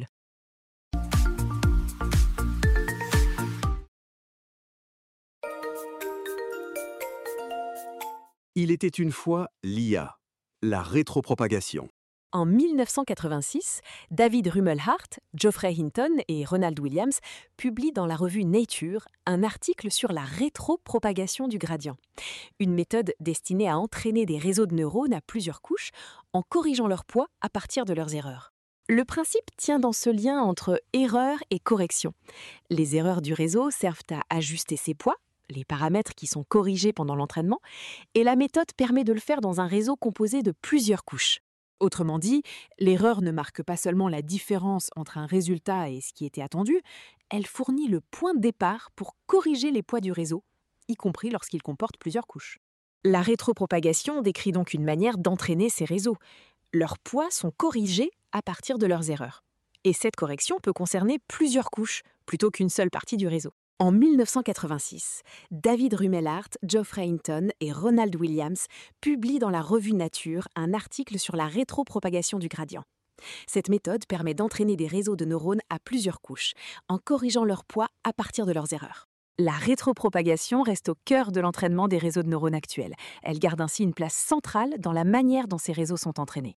A: Il était une fois l'I A, la rétropropagation.
C: En mille neuf cent quatre-vingt-six, David Rumelhart, Geoffrey Hinton et Ronald Williams publient dans la revue Nature un article sur la rétropropagation du gradient, une méthode destinée à entraîner des réseaux de neurones à plusieurs couches en corrigeant leur poids à partir de leurs erreurs. Le principe tient dans ce lien entre erreur et correction. Les erreurs du réseau servent à ajuster ses poids, les paramètres qui sont corrigés pendant l'entraînement, et la méthode permet de le faire dans un réseau composé de plusieurs couches. Autrement dit, l'erreur ne marque pas seulement la différence entre un résultat et ce qui était attendu, elle fournit le point de départ pour corriger les poids du réseau, y compris lorsqu'il comporte plusieurs couches. La rétropropagation décrit donc une manière d'entraîner ces réseaux. Leurs poids sont corrigés à partir de leurs erreurs. Et cette correction peut concerner plusieurs couches, plutôt qu'une seule partie du réseau. En mille neuf cent quatre-vingt-six, David Rumelhart, Geoffrey Hinton et Ronald Williams publient dans la revue Nature un article sur la rétropropagation du gradient. Cette méthode permet d'entraîner des réseaux de neurones à plusieurs couches, en corrigeant leur poids à partir de leurs erreurs. La rétropropagation reste au cœur de l'entraînement des réseaux de neurones actuels. Elle garde ainsi une place centrale dans la manière dont ces réseaux sont entraînés.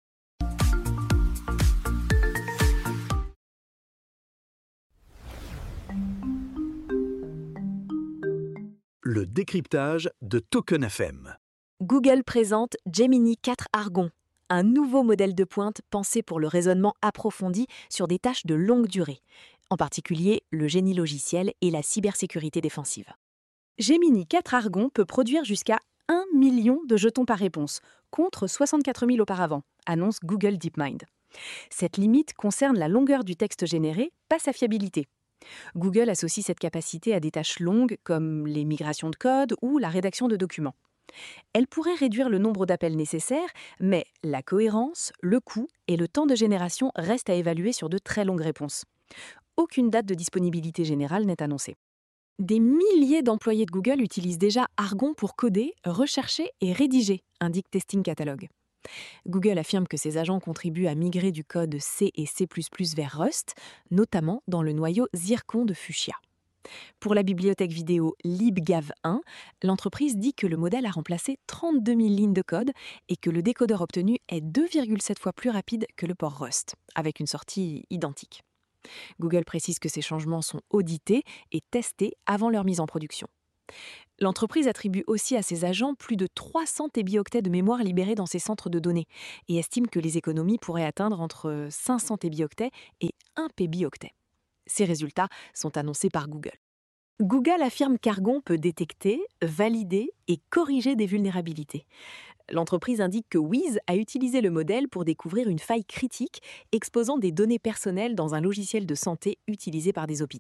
A: Le décryptage de Token F M.
C: Google présente Gemini quatre Argon, un nouveau modèle de pointe pensé pour le raisonnement approfondi sur des tâches de longue durée, en particulier le génie logiciel et la cybersécurité défensive. Gemini quatre Argon peut produire jusqu'à un million de jetons par réponse, contre soixante-quatre mille auparavant, annonce Google DeepMind. Cette limite concerne la longueur du texte généré, pas sa fiabilité. Google associe cette capacité à des tâches longues comme les migrations de code ou la rédaction de documents. Elle pourrait réduire le nombre d'appels nécessaires, mais la cohérence, le coût et le temps de génération restent à évaluer sur de très longues réponses. Aucune date de disponibilité générale n'est annoncée. Des milliers d'employés de Google utilisent déjà Argon pour coder, rechercher et rédiger, indique Testing Catalog. Google affirme que ses agents contribuent à migrer du code C et C plus plus vers Rust, notamment dans le noyau Zircon de Fuchsia. Pour la bibliothèque vidéo LibGav un, l'entreprise dit que le modèle a remplacé trente-deux mille lignes de code et que le décodeur obtenu est deux virgule sept fois plus rapide que le port Rust, avec une sortie identique. Google précise que ces changements sont audités et testés avant leur mise en production. L'entreprise attribue aussi à ses agents plus de trois cents tébioctets de mémoire libérés dans ses centres de données et estime que les économies pourraient atteindre entre cinq cents tébioctets et un pébioctet. Ces résultats sont annoncés par Google. Google affirme qu'Argon peut détecter, valider et corriger des vulnérabilités. L'entreprise indique que Wiz a utilisé le modèle pour découvrir une faille critique exposant des données personnelles dans un logiciel de santé utilisé par des hôpitaux.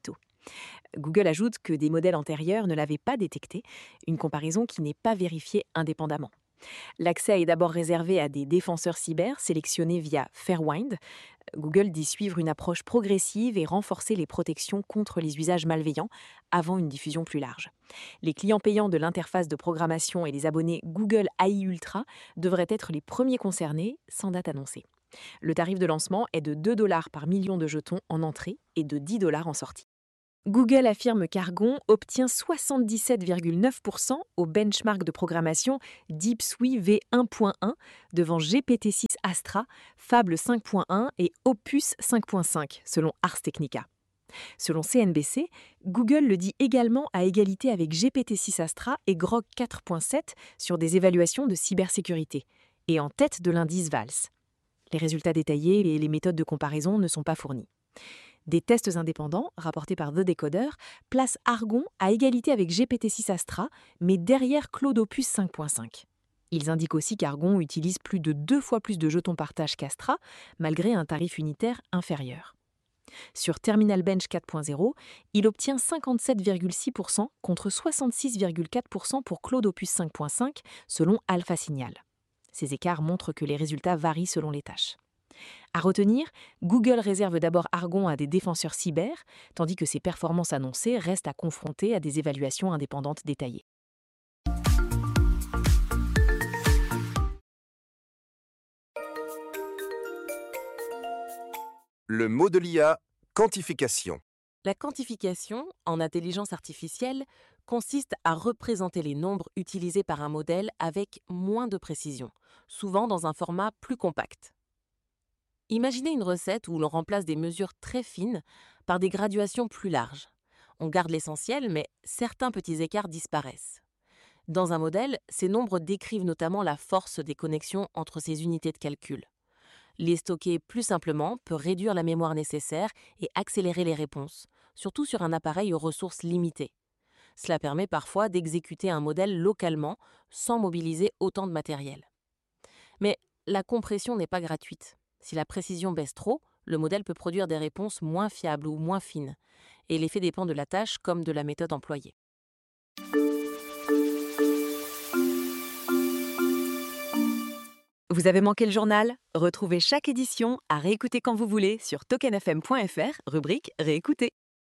C: Google ajoute que des modèles antérieurs ne l'avaient pas détecté, une comparaison qui n'est pas vérifiée indépendamment. L'accès est d'abord réservé à des défenseurs cyber sélectionnés via Fairwind. Google dit suivre une approche progressive et renforcer les protections contre les usages malveillants avant une diffusion plus large. Les clients payants de l'interface de programmation et les abonnés Google A I Ultra devraient être les premiers concernés, sans date annoncée. Le tarif de lancement est de deux dollars par million de jetons en entrée et de dix dollars en sortie. Google affirme qu'Argon obtient soixante-dix-sept virgule neuf pour cent au benchmark de programmation DeepSuite V un point un devant G P T six Astra, Fable cinq point un et Opus cinq point cinq, selon Ars Technica. Selon C N B C, Google le dit également à égalité avec G P T six Astra et Grok quatre point sept sur des évaluations de cybersécurité, et en tête de l'indice VALS. Les résultats détaillés et les méthodes de comparaison ne sont pas fournis. Des tests indépendants, rapportés par The Decoder, placent Argon à égalité avec G P T six Astra, mais derrière Claude Opus cinq point cinq. Ils indiquent aussi qu'Argon utilise plus de deux fois plus de jetons partage qu'Astra, malgré un tarif unitaire inférieur. Sur Terminal Bench quatre point zéro, il obtient cinquante-sept virgule six pour cent contre soixante-six virgule quatre pour cent pour Claude Opus cinq point cinq, selon Alpha Signal. Ces écarts montrent que les résultats varient selon les tâches. À retenir, Google réserve d'abord Argon à des défenseurs cyber, tandis que ses performances annoncées restent à confronter à des évaluations indépendantes détaillées.
D: Le mot de l'I A, quantification.
J: La quantification, en intelligence artificielle, consiste à représenter les nombres utilisés par un modèle avec moins de précision, souvent dans un format plus compact. Imaginez une recette où l'on remplace des mesures très fines par des graduations plus larges. On garde l'essentiel, mais certains petits écarts disparaissent. Dans un modèle, ces nombres décrivent notamment la force des connexions entre ces unités de calcul. Les stocker plus simplement peut réduire la mémoire nécessaire et accélérer les réponses, surtout sur un appareil aux ressources limitées. Cela permet parfois d'exécuter un modèle localement sans mobiliser autant de matériel. Mais la compression n'est pas gratuite. Si la précision baisse trop, le modèle peut produire des réponses moins fiables ou moins fines, et l'effet dépend de la tâche comme de la méthode employée.
C: Vous avez manqué le journal? Retrouvez chaque édition à réécouter quand vous voulez sur token f m point f r, rubrique Réécouter.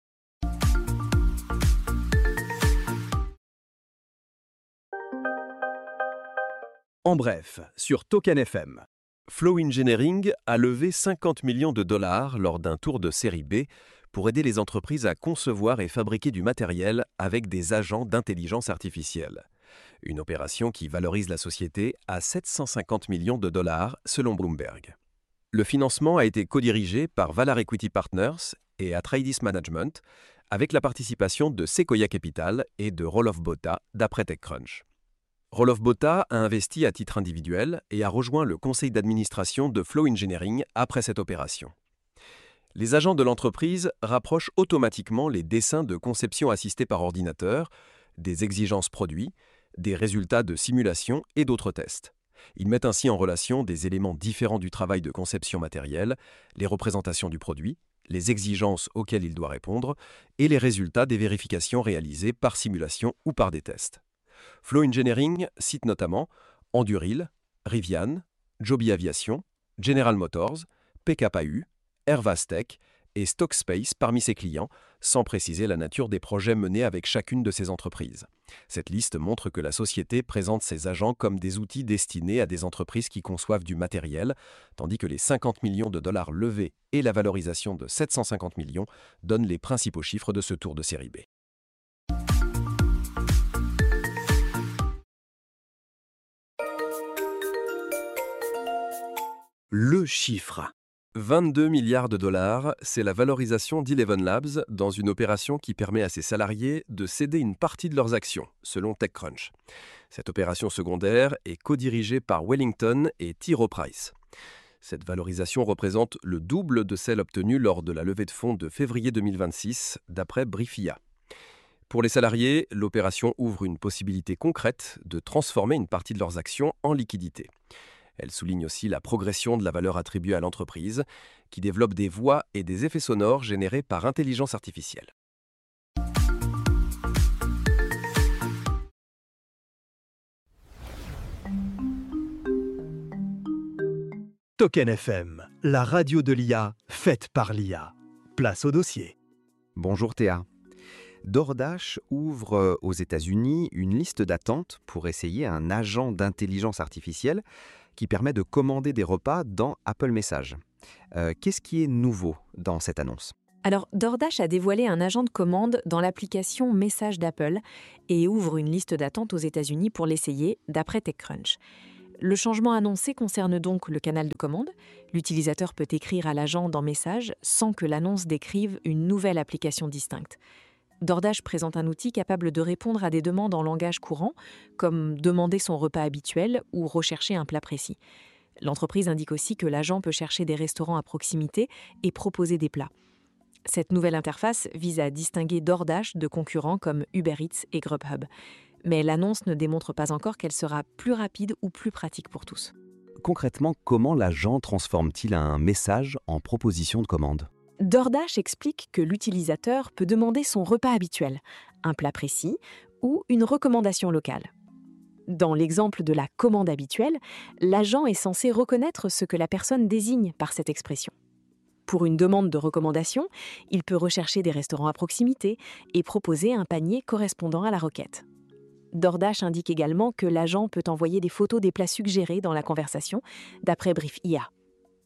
A: En bref, sur Token F M.
E: Flow Engineering a levé cinquante millions de dollars lors d'un tour de série B pour aider les entreprises à concevoir et fabriquer du matériel avec des agents d'intelligence artificielle. Une opération qui valorise la société à sept cent cinquante millions de dollars selon Bloomberg. Le financement a été codirigé par Valar Equity Partners et Atreides Management avec la participation de Sequoia Capital et de Roelof Botha d'après TechCrunch. Roelof Botha a investi à titre individuel et a rejoint le conseil d'administration de Flow Engineering après cette opération. Les agents de l'entreprise rapprochent automatiquement les dessins de conception assistée par ordinateur, des exigences produits, des résultats de simulation et d'autres tests. Ils mettent ainsi en relation des éléments différents du travail de conception matérielle, les représentations du produit, les exigences auxquelles il doit répondre et les résultats des vérifications réalisées par simulation ou par des tests. Flow Engineering cite notamment Anduril, Rivian, Joby Aviation, General Motors, P K A U, Airvastech et Stockspace parmi ses clients, sans préciser la nature des projets menés avec chacune de ces entreprises. Cette liste montre que la société présente ses agents comme des outils destinés à des entreprises qui conçoivent du matériel, tandis que les cinquante millions de dollars levés et la valorisation de sept cent cinquante millions donnent les principaux chiffres de ce tour de série B.
I: Le chiffre.
E: vingt-deux milliards de dollars, c'est la valorisation d'Eleven Labs dans une opération qui permet à ses salariés de céder une partie de leurs actions, selon TechCrunch. Cette opération secondaire est codirigée par Wellington et T. Rowe Price. Cette valorisation représente le double de celle obtenue lors de la levée de fonds de février deux mille vingt-six, d'après Briefia. Pour les salariés, l'opération ouvre une possibilité concrète de transformer une partie de leurs actions en liquidité. Elle souligne aussi la progression de la valeur attribuée à l'entreprise, qui développe des voix et des effets sonores générés par intelligence artificielle.
A: Token F M, la radio de l'I A, faite par l'I A. Place au dossier.
B: Bonjour Théa. DoorDash ouvre aux États-Unis une liste d'attente pour essayer un agent d'intelligence artificielle qui permet de commander des repas dans Apple Messages. Euh, qu'est-ce qui est nouveau dans cette annonce ?
C: Alors, DoorDash a dévoilé un agent de commande dans l'application Messages d'Apple et ouvre une liste d'attente aux États-Unis pour l'essayer, d'après TechCrunch. Le changement annoncé concerne donc le canal de commande. L'utilisateur peut écrire à l'agent dans Messages sans que l'annonce décrive une nouvelle application distincte. DoorDash présente un outil capable de répondre à des demandes en langage courant, comme demander son repas habituel ou rechercher un plat précis. L'entreprise indique aussi que l'agent peut chercher des restaurants à proximité et proposer des plats. Cette nouvelle interface vise à distinguer DoorDash de concurrents comme Uber Eats et Grubhub. Mais l'annonce ne démontre pas encore qu'elle sera plus rapide ou plus pratique pour tous.
I: Concrètement, comment l'agent transforme-t-il un message en proposition de commande ?
C: DoorDash explique que l'utilisateur peut demander son repas habituel, un plat précis ou une recommandation locale. Dans l'exemple de la commande habituelle, l'agent est censé reconnaître ce que la personne désigne par cette expression. Pour une demande de recommandation, il peut rechercher des restaurants à proximité et proposer un panier correspondant à la requête. DoorDash indique également que l'agent peut envoyer des photos des plats suggérés dans la conversation, d'après Brief I A.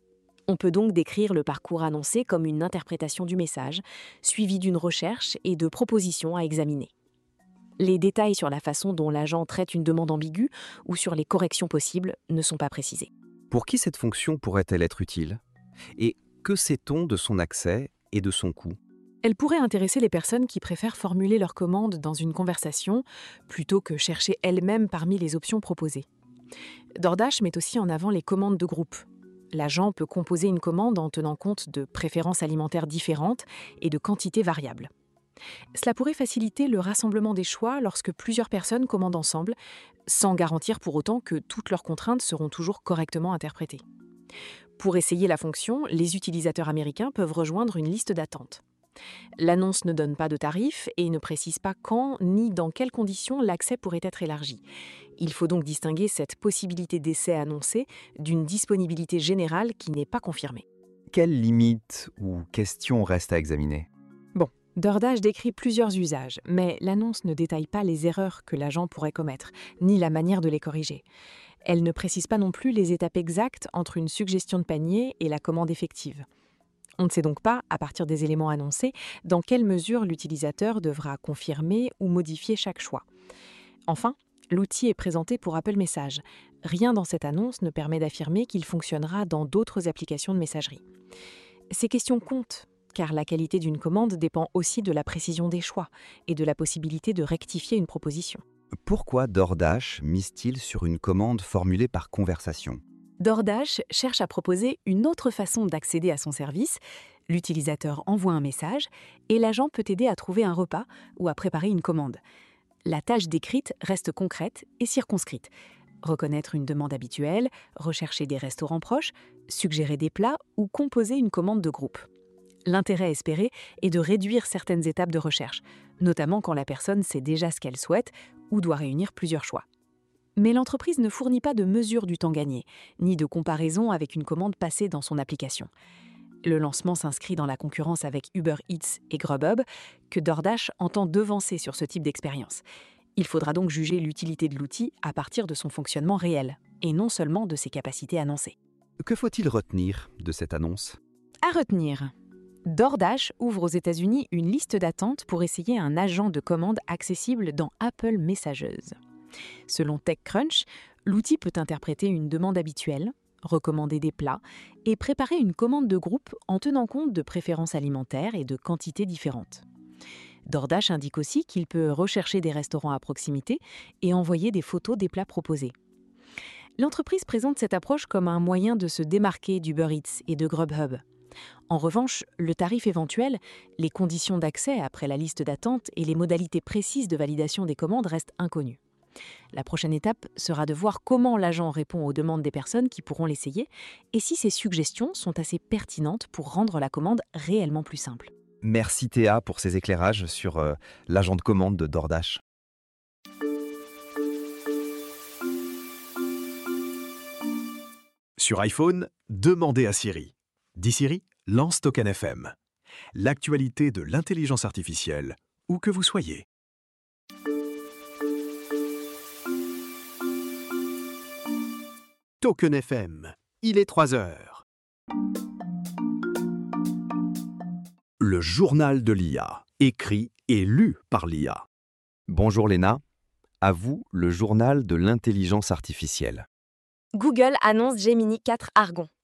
C: On peut donc décrire le parcours annoncé comme une interprétation du message, suivie d'une recherche et de propositions à examiner. Les détails sur la façon dont l'agent traite une demande ambiguë ou sur les corrections possibles ne sont pas précisés.
B: Pour qui cette fonction pourrait-elle être utile ? Et que sait-on de son accès et de son coût ?
C: Elle pourrait intéresser les personnes qui préfèrent formuler leur commande dans une conversation plutôt que chercher elles-mêmes parmi les options proposées. DoorDash met aussi en avant les commandes de groupe. L'agent peut composer une commande en tenant compte de préférences alimentaires différentes et de quantités variables. Cela pourrait faciliter le rassemblement des choix lorsque plusieurs personnes commandent ensemble, sans garantir pour autant que toutes leurs contraintes seront toujours correctement interprétées. Pour essayer la fonction, les utilisateurs américains peuvent rejoindre une liste d'attente. L'annonce ne donne pas de tarif et ne précise pas quand ni dans quelles conditions l'accès pourrait être élargi. Il faut donc distinguer cette possibilité d'essai annoncée d'une disponibilité générale qui n'est pas confirmée.
B: Quelles limites ou questions restent à examiner ?
C: Bon, DoorDash décrit plusieurs usages, mais l'annonce ne détaille pas les erreurs que l'agent pourrait commettre, ni la manière de les corriger. Elle ne précise pas non plus les étapes exactes entre une suggestion de panier et la commande effective. On ne sait donc pas, à partir des éléments annoncés, dans quelle mesure l'utilisateur devra confirmer ou modifier chaque choix. Enfin, l'outil est présenté pour Apple Messages. Rien dans cette annonce ne permet d'affirmer qu'il fonctionnera dans d'autres applications de messagerie. Ces questions comptent, car la qualité d'une commande dépend aussi de la précision des choix et de la possibilité de rectifier une proposition.
B: Pourquoi DoorDash mise-t-il sur une commande formulée par conversation ?
H: DoorDash cherche à proposer une autre façon d'accéder à son service. L'utilisateur envoie un message et l'agent peut aider à trouver un repas ou à préparer une commande. La tâche décrite reste concrète et circonscrite. Reconnaître une demande habituelle, rechercher des restaurants proches, suggérer des plats ou composer une commande de groupe. L'intérêt espéré est de réduire certaines étapes de recherche, notamment quand la personne sait déjà ce qu'elle souhaite ou doit réunir plusieurs choix. Mais l'entreprise ne fournit pas de mesure du temps gagné, ni de comparaison avec une commande passée dans son application. Le lancement s'inscrit dans la concurrence avec Uber Eats et Grubhub, que DoorDash entend devancer sur ce type d'expérience. Il faudra donc juger l'utilité de l'outil à partir de son fonctionnement réel, et non seulement de ses capacités annoncées.
B: Que faut-il retenir de cette annonce ?
H: À retenir, DoorDash ouvre aux États-Unis une liste d'attente pour essayer un agent de commande accessible dans Apple Messages. Selon TechCrunch, l'outil peut interpréter une demande habituelle, recommander des plats et préparer une commande de groupe en tenant compte de préférences alimentaires et de quantités différentes. DoorDash indique aussi qu'il peut rechercher des restaurants à proximité et envoyer des photos des plats proposés. L'entreprise présente cette approche comme un moyen de se démarquer d'Uber Eats et de Grubhub. En revanche, le tarif éventuel, les conditions d'accès après la liste d'attente et les modalités précises de validation des commandes restent inconnus. La prochaine étape sera de voir comment l'agent répond aux demandes des personnes qui pourront l'essayer et si ses suggestions sont assez pertinentes pour rendre la commande réellement plus simple.
B: Merci Théa pour ces éclairages sur euh, l'agent de commande de DoorDash.
A: Sur iPhone, demandez à Siri. Dis Siri, lance Token F M. L'actualité de l'intelligence artificielle, où que vous soyez. Token F M, il est trois heures. Le journal de l'I A, écrit et lu par l'I A.
I: Bonjour Léna, à vous le journal de l'intelligence artificielle.
G: Google annonce Gemini quatre Argon.